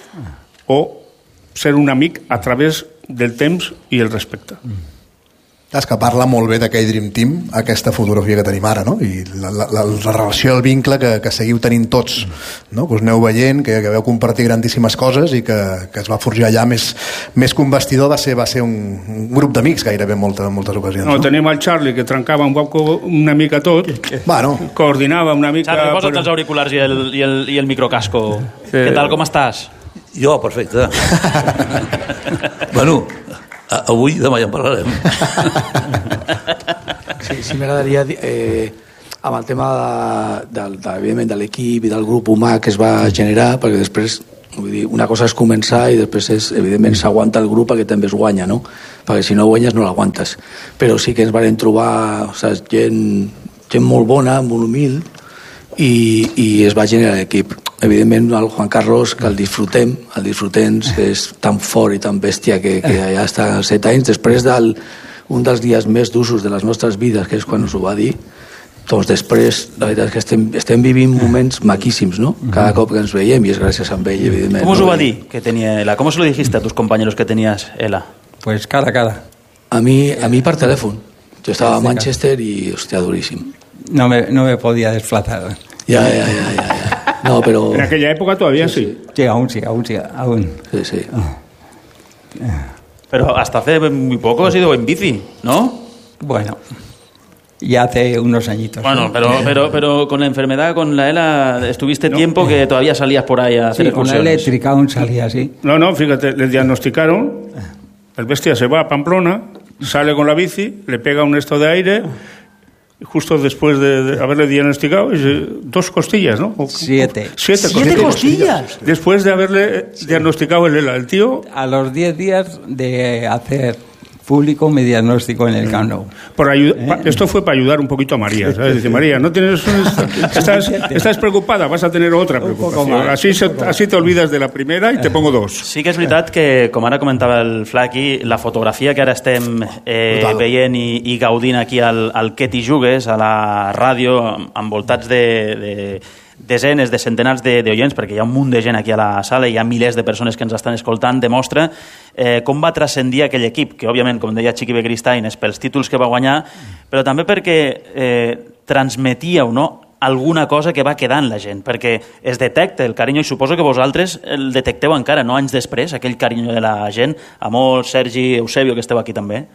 o ser un amic a través del temps i el respecte. És que parla molt bé d'aquell Dream Team, aquesta fotografia que tenim ara, no? I la, la, la, la relació, el vincle que, que seguiu tenint tots, no? Que us aneu veient, que, que veu compartir grandíssimes coses i que, que es va forjar allà més, més que un vestidor, va ser, va ser un, un grup d'amics gairebé en moltes, moltes ocasions. No, no? tenim el Charlie, que trencava un poc una mica tot, bueno. coordinava una mica... Charlie, posa't els auriculars i el, i el, i el microcasco. Sí. Què tal, com estàs? Jo, perfecte. Bueno... Avui, demà ja en parlarem. Sí, sí m'agradaria eh, amb el tema de, de, evidentment de l'equip i del grup humà que es va generar, perquè després vull dir, una cosa és començar i després és, evidentment s'aguanta el grup perquè també es guanya, no? Perquè si no guanyes no l'aguantes. Però sí que ens vam trobar, saps, gent, gent molt bona, molt humil, i, i es va generar l'equip. Evidentment el Juan Carlos, que el disfrutem, el disfrutem, és tan fort i tan bèstia que, que ja està als set anys, després d'un del, dels dies més d'usos de les nostres vides, que és quan us ho va dir, doncs després, la veritat és que estem, estem vivint moments maquíssims, no? Cada cop que ens veiem, i és gràcies a ell, evidentment. ¿Cómo os lo va a dir que tenía Ela? ¿Cómo se lo dijiste a tus compañeros que tenías Ela? Pues cara a cara. A mí, a mí per telèfon. Jo estava a Manchester i, hòstia, duríssim. No me, no me podía desplazar. Ya, ya, ya, ya, ya. No, pero... En aquella época todavía sí. Sí, sí aún sí, aún sí, aún. Sí, sí. Pero hasta hace muy poco has ido en bici, ¿no? Bueno, ya hace unos añitos. Bueno, pero, pero, pero con la enfermedad, con la ELA, estuviste no. tiempo que todavía salías por ahí a hacer sí, excursiones. Con la eléctrica aún salía así. No, no, fíjate, le diagnosticaron, el bestia se va a Pamplona, sale con la bici, le pega un esto de aire... Justo después de, de haberle diagnosticado, dos costillas, ¿no? Siete. Siete, ¿Siete costillas? costillas. Después de haberle sí. diagnosticado el ELA, el tío... A los diez días de hacer público mi diagnóstico en el Camp Nou. Por ayuda, ¿Eh? Esto fue para ayudar un poquito a María, ¿sabes? Dice, María, no tienes estás, estás preocupada, vas a tener otra preocupación. Así, se, así te olvidas de la primera i te pongo dos. Sí que és veritat que, com ara comentava el Flaqui, la fotografia que ara estem eh, veient i, i gaudint aquí al, al Que t'hi jugues, a la ràdio, envoltats de... de desenes de centenars d'oients, perquè hi ha un munt de gent aquí a la sala, hi ha milers de persones que ens estan escoltant, demostra eh, com va transcendir aquell equip, que òbviament, com deia Chiqui Begiristain, és pels títols que va guanyar, però també perquè eh, transmetíeu, no?, alguna cosa que va quedar en la gent, perquè es detecta el carinyo, i suposo que vosaltres el detecteu encara, no?, anys després, aquell carinyo de la gent. Amor, Sergi, Eusebio, que esteu aquí també.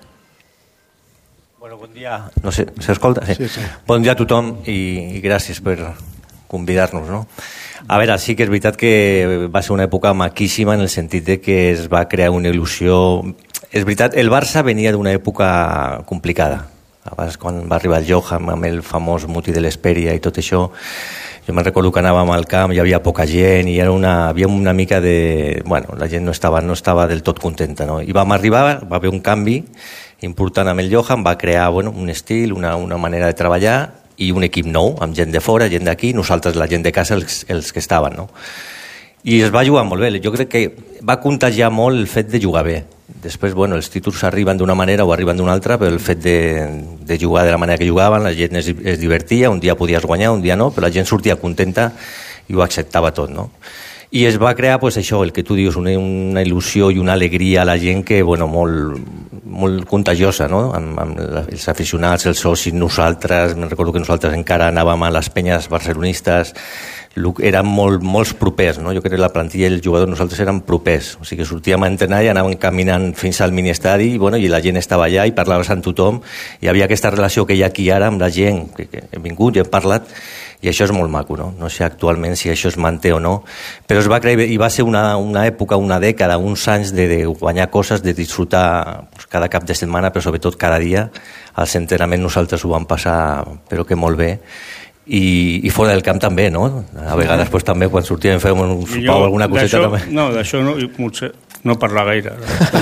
Bueno, bon dia. No sé, s'escolta? Sí. Sí, sí. Bon dia a tothom i, i gràcies per convidar-nos, no? A veure, sí que és veritat que va ser una època maquíssima en el sentit de que es va crear una il·lusió. És veritat, el Barça venia d'una època complicada. Abans, quan va arribar el Johan amb el famós muti de l'Hesperia i tot això, jo me'n recordo que anàvem al camp, hi havia poca gent i era una, havia una mica de... Bueno, la gent no estava, no estava del tot contenta, no? I vam arribar, va haver un canvi important amb el Johan, va crear, bueno, un estil, una, una manera de treballar i un equip nou, amb gent de fora, gent d'aquí, nosaltres, la gent de casa, els, els que estaven, no? I es va jugar molt bé. Jo crec que va contagiar molt el fet de jugar bé. Després, bueno, els títols arriben d'una manera o arriben d'una altra, però el fet de, de jugar de la manera que jugaven, la gent es, es divertia, un dia podies guanyar, un dia no, però la gent sortia contenta i ho acceptava tot, no? I es va crear, pues, això, el que tu dius, una, una il·lusió i una alegria a la gent que, bueno, molt, molt contagiosa, no? Amb, amb els aficionats, els socis, nosaltres, me'n recordo que nosaltres encara anàvem a les penyes barcelonistes, érem molt, molts propers, no? Jo crec que la plantilla i els jugadors nosaltres érem propers, o sigui que sortíem a entrenar i anàvem caminant fins al miniestadi i, bueno, i la gent estava allà i parlaves amb tothom, i hi havia aquesta relació que hi ha aquí ara amb la gent, que, que hem vingut i hem parlat, i això és molt maco, no? No sé actualment si això es manté o no, però es va crear i va ser una, una època, una dècada, uns anys de, de guanyar coses, de disfrutar pues, cada cap de setmana, però sobretot cada dia. Als entrenaments nosaltres ho vam passar, però que molt bé. I, i fora del camp també, no? A vegades pues, també quan sortíem fèiem un sopar o alguna coseta també. No, d'això no, potser no parlar gaire.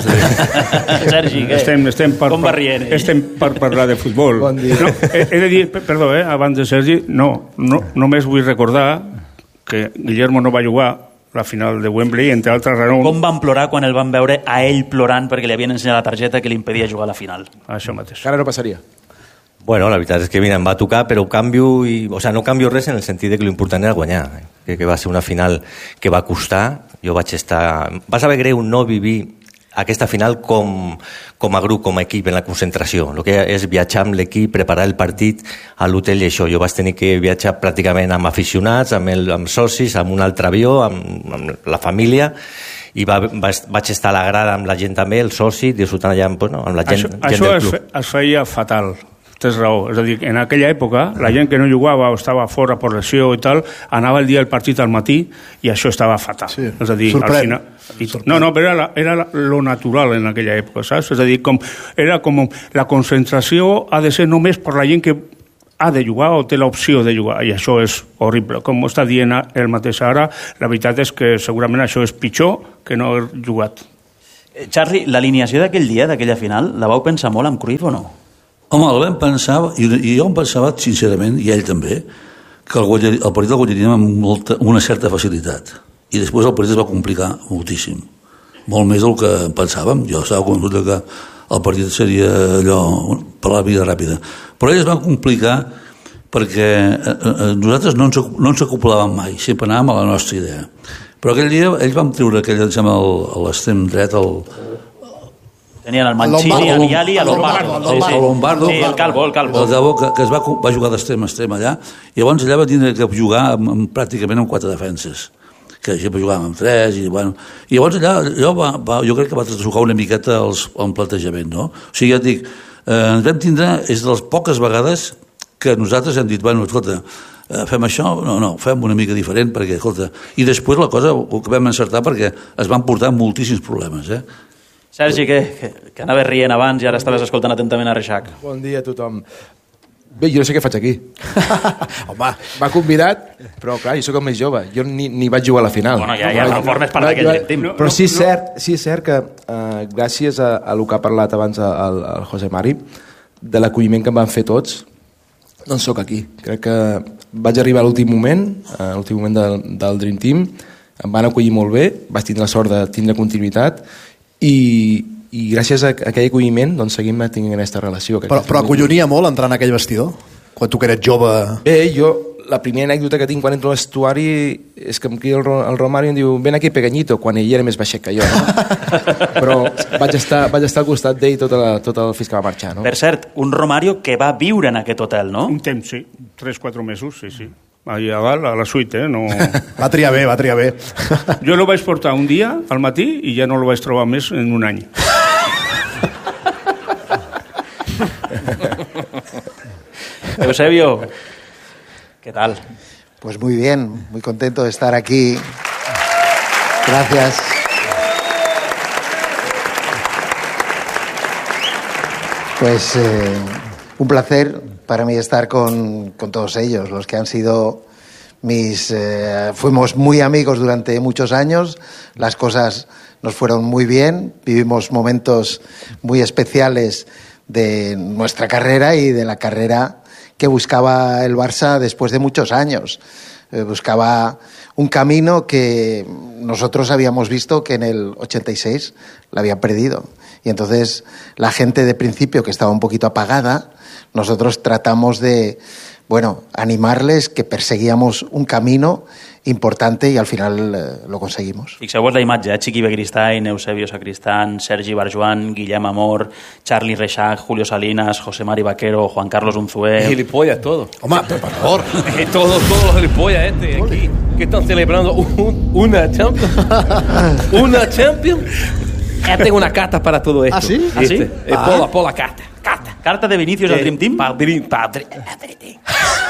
Sergi, què? Estem, estem, per, com va rient? Estem per parlar de futbol. Bon dia. No, he, he de dir, perdó, eh, abans de Sergi, no, no, només vull recordar que Guillermo no va jugar la final de Wembley, entre altres raons... Com van plorar quan el van veure a ell plorant perquè li havien ensenyat la targeta que li impedia jugar a la final? Això mateix. Ara no passaria. Bueno, la veritat és que mira, em va tocar, però canvio, i, o sea, no canvio res en el sentit de que l'important era guanyar. Que, que va ser una final que va costar. Jo vaig estar... Va saber greu no vivir aquesta final com, com a grup, com a equip, en la concentració. El que és viatjar amb l'equip, preparar el partit a l'hotel i això. Jo vaig tenir que viatjar pràcticament amb aficionats, amb, el, amb socis, amb un altre avió, amb, amb la família, i va, va, vaig estar a la grada amb la gent també, el soci, disfrutant allà amb, bueno, amb la gent, això, gent això del club. Això es, es feia fatal. Tens raó, és a dir, en aquella època la gent que no jugava o estava fora per lesió i tal, anava el dia del partit al matí i això estava fatal. Sí. És a dir, al final, i, no, no, però era, era lo natural en aquella època, saps? És a dir, com, era com la concentració ha de ser només per la gent que ha de jugar o té l'opció de jugar, i això és horrible. Com està dient el mateix ara, la veritat és que segurament això és pitjor que no haver jugat. Charlie, l'alineació d'aquell dia, d'aquella final, la vau pensar molt amb Cruyff o no? Home, el vam pensar, i, i jo em pensava sincerament, i ell també, que el, guanyar, el partit el guanyaríem amb molta, una certa facilitat. I després el partit es va complicar moltíssim. Molt més del que pensàvem. Jo estava convençut que el partit seria allò, per la vida ràpida. Però ell es va complicar perquè eh, nosaltres no ens, no ens acoplàvem mai, sempre anàvem a la nostra idea. Però aquell dia ells van treure aquell, l'extrem dret, el... Tenien el Mancini, el Viali i el Lombardo. El Lombardo. Sí, el Calvo, el Calvo. El Calvo, que, que es va, va jugar d'extrem a extrem allà, i llavors allà va tindre que jugar amb, amb, pràcticament amb quatre defenses, que sempre jugàvem amb tres, i, bueno, i llavors allà, allò va, va, jo crec que va trassucar una miqueta els, el plantejament, no? O sigui, ja et dic, eh, ens vam tindre, és de les poques vegades que nosaltres hem dit, bueno, escolta, eh, fem això? No, no, fem una mica diferent, perquè, escolta, i després la cosa ho vam encertar perquè es van portar moltíssims problemes, eh? Sergi, que, que, que anaves rient abans i ara estaves escoltant atentament a Reixac. Bon dia a tothom. Bé, jo no sé què faig aquí. Home, m'ha convidat, però clar, jo sóc el més jove. Jo ni, ni vaig jugar a la final. Bueno, ja, ja no formes part d'aquell Dream Team. Però sí és cert, sí és cert que uh, gràcies a, a el que ha parlat abans el, el José Mari, de l'acolliment que em van fer tots, no en sóc aquí. Crec que vaig arribar a l'últim moment, a l'últim moment del, del Dream Team, em van acollir molt bé, vaig tindre la sort de tindre continuïtat, i, i gràcies a aquell acolliment doncs seguim tenint aquesta relació. Però, però acollonia molt entrar en aquell vestidor? Quan tu que eres jove... Bé, jo, la primera anècdota que tinc quan entro a l'estuari és que em crida el, el Romario i em diu ven aquí pequeñito, quan ell era més baixet que jo, no? Però vaig estar, vaig estar al costat d'ell tot, la, tot el fins que va marxar, no? Per cert, un Romario que va viure en aquest hotel, no? Un temps, sí. Tres, quatre mesos, sí, sí. Allà a dalt, a la suite, eh? No... Va triar bé, va triar bé. Jo lo vaig portar un dia al matí i ja no lo vaig trobar més en un any. Eusebio, ¿qué tal? Pues muy bien, muy contento de estar aquí. Gracias. Pues eh, un placer para mí estar con, con todos ellos, los que han sido mis... Eh, fuimos muy amigos durante muchos años, las cosas nos fueron muy bien, vivimos momentos muy especiales de nuestra carrera y de la carrera que buscaba el Barça después de muchos años. Eh, buscaba un camino que nosotros habíamos visto que en el ochenta y seis lo habían perdido. Y entonces la gente de principio que estaba un poquito apagada, nosotros tratamos de, bueno, animarles, que perseguíamos un camino importante y al final eh, lo conseguimos. Fixeu-vos la imatge, eh? Chiqui Begristain, Eusebio Sacristán, Sergi Barjuan, Guillem Amor, Charlie Reixac, Julio Salinas, José Mari Vaquero, Juan Carlos Unzué... Gilipollas, todo. Home, por favor. todos, todos los gilipollas este aquí, que están celebrando un, una Champions. Una Champions. Ya tengo una carta para todo esto. ¿Ah, sí? ¿Ah, sí? Eh, Ah. Pola, pola carta. Carta. ¿Carta de Vinicius al Dream Team? Pa, dream, pa, dream, dream Team.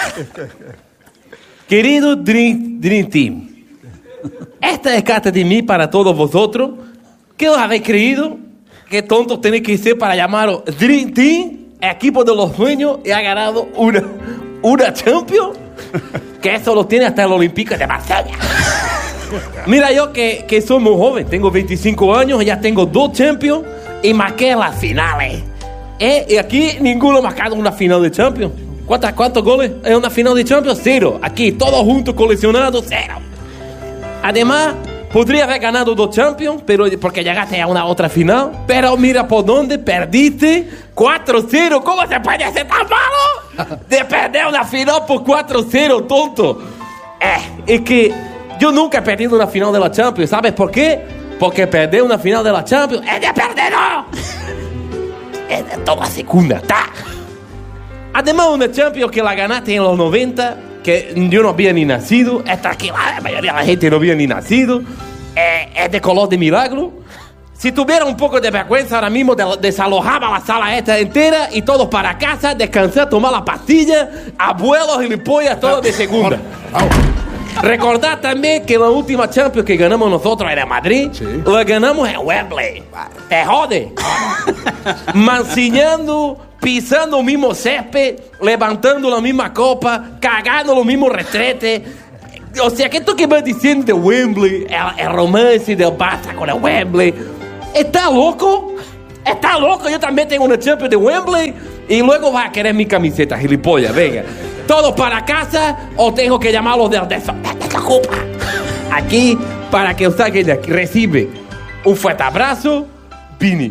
Querido Dream, Dream Team, esta es carta de mí para todos vosotros. ¿Qué os habéis creído? ¿Qué tontos tenéis que ser para llamaros Dream Team, equipo de los sueños, y ha ganado una, una Champions? Que eso lo tiene hasta el Olímpico de Marsella. Mira, yo que, que soy muy joven, tengo veinticinco años, ya tengo dos Champions y marqué las finales. ¿Eh? Y aquí ninguno ha marcado una final de Champions. ¿Cuántos, ¿Cuántos goles en una final de Champions? Cero. Aquí, todos juntos coleccionados, cero. Además, podría haber ganado dos Champions, pero porque llegaste a una otra final. Pero mira por dónde perdiste cuatro cero. ¿Cómo se puede ser tan malo? De perder una final por cuatro cero, tonto. Eh, es que yo nunca he perdido una final de la Champions. ¿Sabes por qué? Porque perder una final de la Champions es de perdedor. Es de toma segunda, ta. Además, una Champions que la ganaste en los noventa, que yo no había ni nacido, esta que la mayoría de la gente no había ni nacido, eh, es de color de milagro. Si tuviera un poco de vergüenza ahora mismo, de, desalojaba la sala esta entera y todos para casa, descansar, tomar la pastilla, abuelos, gilipollas, todos de segunda. Recordad también que la última Champions que ganamos nosotros era Madrid, sí. La ganamos en Wembley. Te jode. Mancillando, pisando el mismo césped, levantando la misma copa, cagando los mismos retretes. O sea, que esto que vas diciendo de Wembley, el, el romance del Barça con el Wembley, ¿está loco? ¿Está loco? Yo también tengo una Champions de Wembley y luego vas a querer mi camiseta, gilipollas, venga. ¿Todos para casa o tengo que llamarlos de desocupa? Aquí, para que usted que recibe un fuerte abrazo, Vini.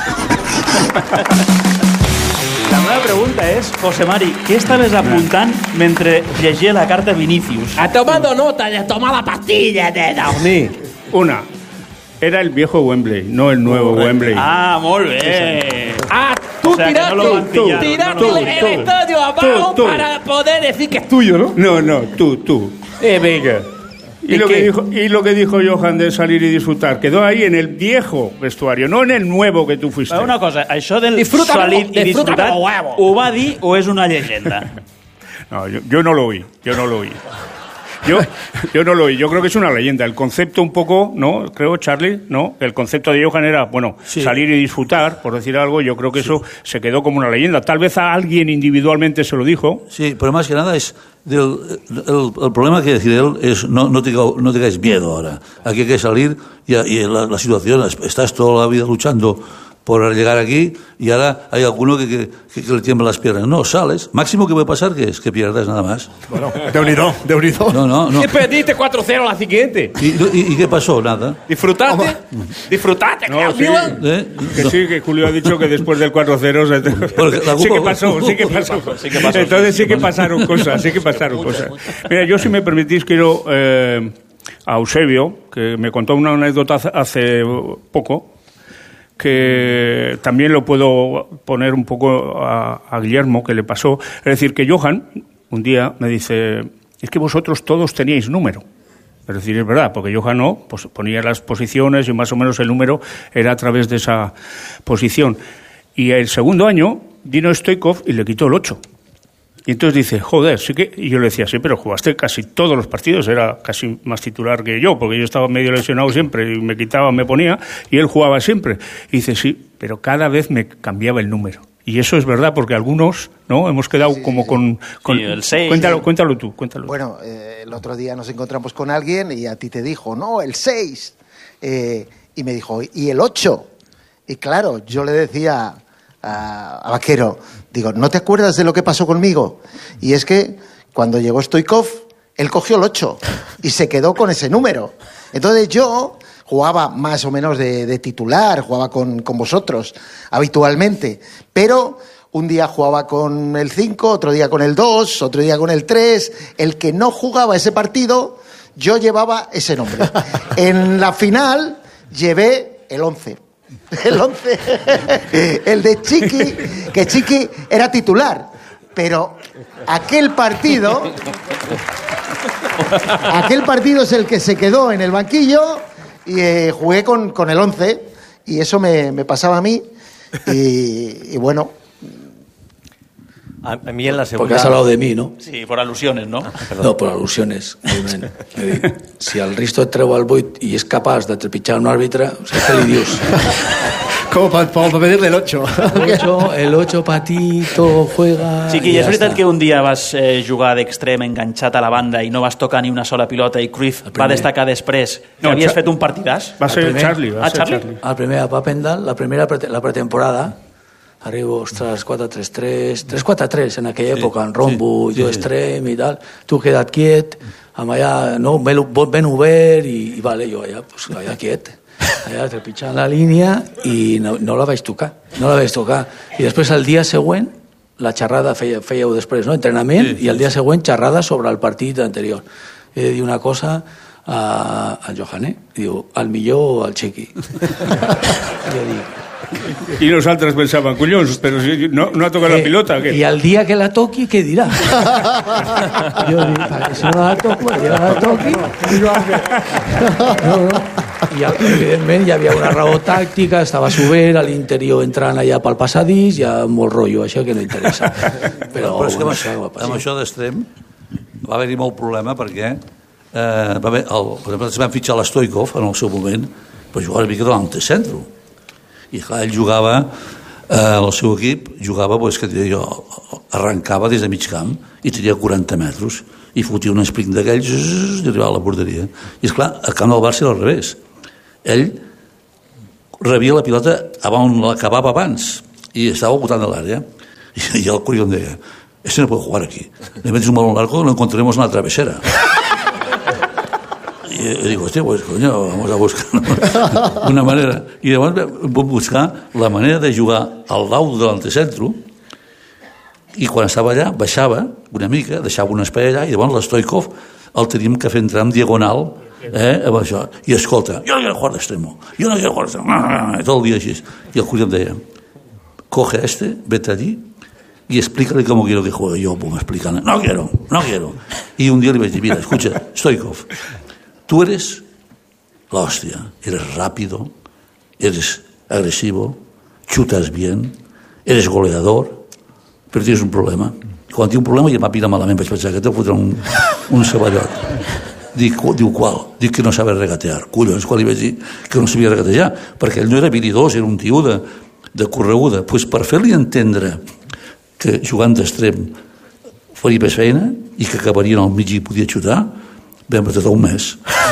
La meva pregunta és, José Mari, què estaves apuntant mentre llegia la carta Vinicius? Ha tomado nota de tomar la pastilla de dormir. Una, era el viejo Wembley, no el nuevo oh, Wembley. Ah, molt bé. Ah, tú O sea, tiraste, no lo han tú, pillado, tiraste no, no, el tú, estadio abajo tú, tú. para poder decir que es tuyo, ¿no? No, no, tú, tú. Eh, venga. Y, ¿Y lo qué? que dijo, y lo que dijo Johan de salir y disfrutar, quedó ahí en el viejo vestuario, no en el nuevo que tú fuiste. Una cosa, això del Disfruta salir como- i disfruta disfrutar, como huevo. ho va dir o és una llegenda? No, yo, yo no lo oí, yo no lo oí. Yo, yo no lo oí, yo creo que es una leyenda. El concepto un poco, ¿no? Creo, Charlie, ¿no? El concepto de Johan era, bueno, Sí. salir y disfrutar, por decir algo, yo creo que eso se quedó como una leyenda. Tal vez a alguien individualmente se lo dijo. Sí, pero más que nada es del, el, el problema que decir él es no, no, tenga- no tengáis miedo ahora. Aquí hay que salir y, y la, la situación, estás toda la vida luchando por llegar aquí y ahora hay alguno que, que, que, que le tiembla las piernas. No, sales. Máximo que puede pasar que es que pierdas nada más. Bueno, Déu-n'hi-do, Déu-n'hi-do. No, no, no. Y perdiste cuatro cero la siguiente. ¿Y, y, y qué pasó? Nada. ¿Disfrutaste? ¿Disfrutaste? No, sí, Milan? ¿Eh? que sí, que Julio ha dicho que después del cuatro cero se- sí que pasó, sí que pasó. Sí que pasó, Entonces sí, sí que pasaron cosas, sí que pasaron cosas. Mira, yo si me permitís quiero eh, a Eusebio, que me contó una anécdota hace- hace poco, que también lo puedo poner un poco a, a Guillermo, que le pasó. Es decir, que Johan un día me dice, es que vosotros todos teníais número. Es decir, es verdad, porque Johan no, pues ponía las posiciones y más o menos el número era a través de esa posición. Y el segundo año vino Stoichkov y le quitó el ocho. Y entonces dice, joder, sí que... Y yo le decía, sí, pero jugaste casi todos los partidos, era casi más titular que yo, porque yo estaba medio lesionado siempre, y me quitaba, me ponía, y él jugaba siempre. Y dice, sí, pero cada vez me cambiaba el número. Y eso es verdad, porque algunos, ¿no? Hemos quedado Sí, como sí, con... con Sí, el seis. Cuéntalo, cuéntalo tú, cuéntalo. Bueno, eh, el otro día nos encontramos con alguien y a ti te dijo, no, el seis. Eh, y me dijo, ¿y el ocho? Y claro, yo le decía a, a Vaquero, digo, ¿no te acuerdas de lo que pasó conmigo? Y es que cuando llegó Stoichkov, él cogió el ocho y se quedó con ese número. Entonces yo jugaba más o menos de, de titular, jugaba con, con vosotros habitualmente, pero un día jugaba con el cinco, otro día con el dos, otro día con el tres. El que no jugaba ese partido, yo llevaba ese nombre. En la final llevé el once. El once, el de Chiqui, que Chiqui era titular, pero aquel partido, aquel partido es el que se quedó en el banquillo y eh, jugué con, con el once y eso me, me pasaba a mí y, y bueno. A, a mí en la segunda... Porque has hablado de mí, ¿no? Sí, por alusiones, no? No, por al·lusiones. Si el Risto et treu el vuit i és capaç de trepitjar un àrbitre, o sigui, què li dius? Como para pa pedirle el ocho. El ocho, el ocho patito, juega... Sí, que i és ja veritat està. que un dia vas eh, jugar d'extrem enganxat a la banda i no vas tocar ni una sola pilota i Cruyff va destacar després que No, havies Cha- fet un partidàs? Va ser El primer- Charlie, va Ah, ser Charlie? Charlie. El primer a Papendal, la primera prete- la pretemporada, arribo, ostres, quatre tres tres, tres quatre tres en aquella època, en rombo, sí, jo sí. extrem i tal, tu queda't quiet, amb allà, no, ben, ben obert, i, i vale, jo allà, pues, allà quiet, allà trepitjant la línia, i no, no la vaig tocar, no la vaig tocar. I després, el dia següent, la xerrada feia, fèieu després, no? Entrenament, Sí, sí, i el dia següent xerrada sobre el partit anterior. He de dir una cosa, a, a Johane, diu, el millor al Chequi. Jo dic, i nosaltres pensàvem, collons, però si no, no ha tocat la pilota. I el dia que la toqui, què dirà? Jo dic, si no la toco, el dia que la toqui... No, no. I, evidentment, hi havia una raó tàctica, estava sobent, a l'interior entrant allà pel passadís, hi ha molt rotllo, això que no interessa. Però, però és que bueno, amb, això, amb això d'extrem va haver-hi molt problema perquè eh, va haver, el, per exemple, es van fitxar l'Stoikov en el seu moment per jugar una mica davant de centre. I clar, ell jugava, eh, el seu equip jugava, pues, que jo, arrencava des de mig camp i tenia quaranta metres i fotia un sprint d'aquells i arribava a la porteria. I esclar, al camp del Barça era al revés. Ell rebia la pilota on l'acabava abans i estava al voltant de l'àrea i, i el Curió em deia, este no puede jugar aquí, le metes un balón largo lo encontraremos en la travesera. Y yo digo, hostia, pues coño, vamos a buscar una manera. I llavors vam buscar la manera de jugar al lau de l'antecentro i quan estava allà baixava una mica, deixava un espai allà i llavors l'Stoikov el teníem que fer entrar en diagonal, eh, amb això. I escolta, jo no quiero jugar d'extremo, jo no quiero jugar d'extremo, tot el dia així. I el Curió em deia, coge este, vete allí y explícale cómo quiero que juegue. Yo, pues me explican, no quiero, no quiero. Y un día le dije, mira, escucha, Stoikov, tú eres la hostia, eres rápido, eres agresivo, chutas bien, eres goleador, però tens un problema. Quan tinc un problema ja m'apira malament, vaig pensar que te fotrà un, un ceballot. Dic, diu, qual? Dic que no sabe regatear. Collons, quan li vaig dir que no sabia regatejar, perquè ell no era habilidós, era un tio de, de correguda. Pues per fer-li entendre que jugant d'extrem faria més feina i que acabarien al mig i podia xutar, vam estar un mes.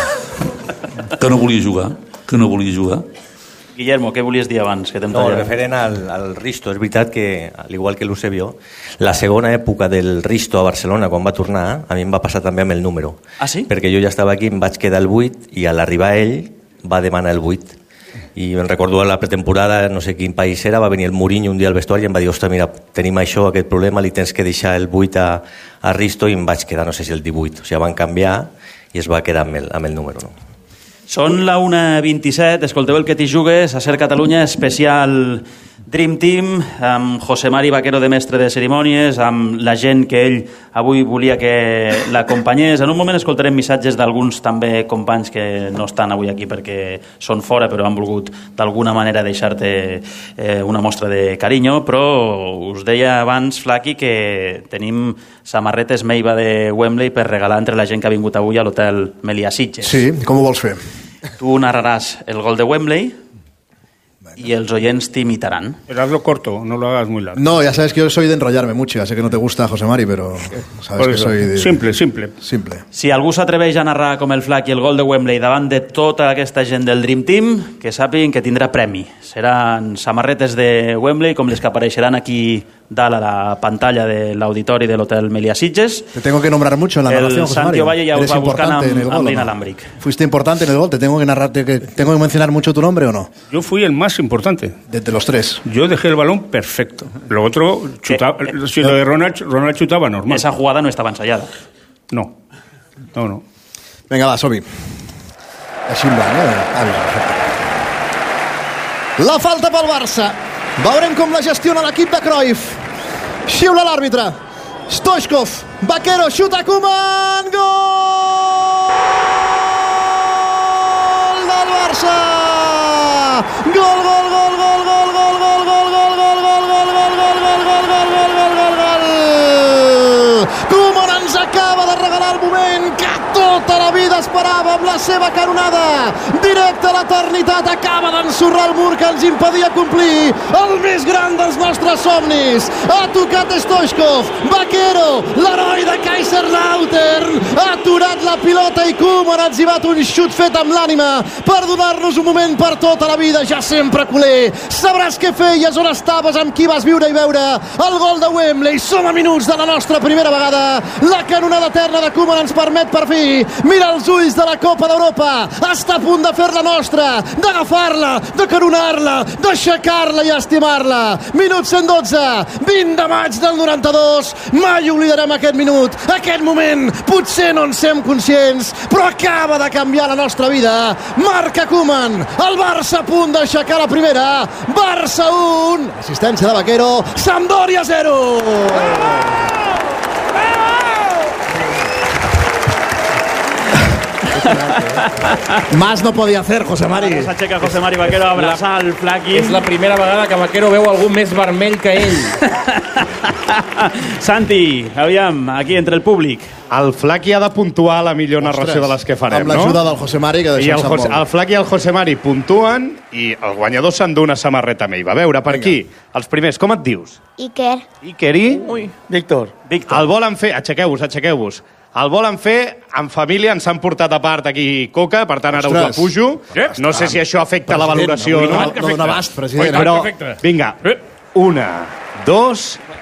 Que no volia jugar, que no volia jugar. Guillermo, què volies dir abans? Que no, referent al, al Risto, és veritat que, al igual que l'Eusebio, la segona època del Risto a Barcelona, quan va tornar, a mi em va passar també amb el número. Ah, sí? Perquè jo ja estava aquí, em vaig quedar el vuit, i a l'arribar ell va demanar el vuit. I em recordo a la pretemporada, no sé quin país era, va venir el Mourinho un dia al vestuari i em va dir, ostres, mira, tenim això, aquest problema, li tens que deixar el vuit a, a Risto, i em vaig quedar, no sé si el divuit. O sigui, van canviar i es va quedar amb el, amb el número, no? Són la una vint-i-set, escolteu el que t'hi jugues, a Ser Catalunya, especial Dream Team, amb José Mari Vaquero de mestre de cerimònies, amb la gent que ell avui volia que l'acompanyés. En un moment escoltarem missatges d'alguns també companys que no estan avui aquí perquè són fora, però han volgut d'alguna manera deixar-te eh, una mostra de carinyo, però us deia abans, Flaqui, que tenim samarretes Meiva de Wembley per regalar entre la gent que ha vingut avui a l'hotel Melià Sitges. Sí, com ho vols fer? Tu narraràs el gol de Wembley y els oyents t'imitaran. Pero hazlo corto, no lo hagas muy largo. No, ya sabes que yo soy de enrollarme mucho, ya sé que no te gusta, José Mari, pero sabes que soy... De... Simple, simple. Simple. Si algú s'atreveix a narrar com el Flac i el gol de Wembley davant de tota aquesta gent del Dream Team, que sàpiguen que tindrà premi. Seran samarretes de Wembley, com les que apareixeran aquí dalt a la pantalla de l'auditori de l'hotel Melià Sitges. Te tengo que nombrar mucho en la narración, José Mari. El Santi Ovalle ya os va buscant amb, gol, amb l'inalámbric. ¿No? ¿Fuiste importante en el gol? ¿Te tengo que narrarte, que tengo que mencionar mucho tu nombre o no? Yo fui el más importante. De los tres. Yo dejé el balón perfecto. Lo otro, chutaba, eh, si lo de Ronald, Ronald chutaba normal. Esa jugada no estaba ensayada. No, no, no. Venga, va, som-hi. Així en blanc, eh? Ah, bé, perfecte. La falta pel Barça. Veurem com la gestiona l'equip de Cruyff. Xiula l'àrbitre. Stoichkov. Vaquero, xuta Koeman. Gol del Barça. Gol, gol, gol, gol, gol, gol, gol, gol, gol, gol, gol, gol, gol, gol, gol, gol, gol, gol, gol, gol. Koeman ens acaba de regalar el moment que tota la vida esperava amb la seva canonada. Directe a l'eternitat, acaba d'ensorrar el mur que ens impedia complir el més gran dels nostres somnis. Ha tocat Stoichkov. Vaquero, l'heroi de Kaiserslautern, ha aturat la pilota i Koeman ha etzibat un xut fet amb l'ànima per donar-nos un moment per tota la vida. Ja sempre culer, sabràs què feies, on estaves, amb qui vas viure i veure el gol de Wembley. Som a minuts de la nostra primera vegada. La canonada eterna de Koeman ens permet per fi mirar els ulls ulls de la Copa d'Europa. Està a punt de fer-la nostra, d'agafar-la, de coronar-la, d'aixecar-la i estimar-la. Minut cent dotze, vint de maig del noranta-dos. Mai oblidarem aquest minut, aquest moment. Potser no en sem conscients, però acaba de canviar la nostra vida. Marca Koeman, el Barça a punt d'aixecar la primera. Barça un, assistència de Vaquero, Sampdoria zero. Más no podía hacer, José Mari. S'aixeca José Mari Vaquero a abraçar el Flaqui. És la primera vegada que Vaquero veu algú més vermell que ell. Santi, aviam, aquí entre el públic. El Flaqui ha de puntuar la millor narració de les que farem, no? Amb l'ajuda del José Mari, que I el, deixem José, el Flaqui i el José Mari puntuen i el guanyador s'endú una samarreta meva. A veure, per aquí, els primers, com et dius? Iker. Iker i? Ui, Víctor. Víctor. El volen fer... Aixequeu-vos, aixequeu-vos. El volen fer en família, ens han portat a part aquí coca, per tant ara us la pujo. No sé si això afecta la valoració o no. No dona abast, president. Però, vinga, una, dos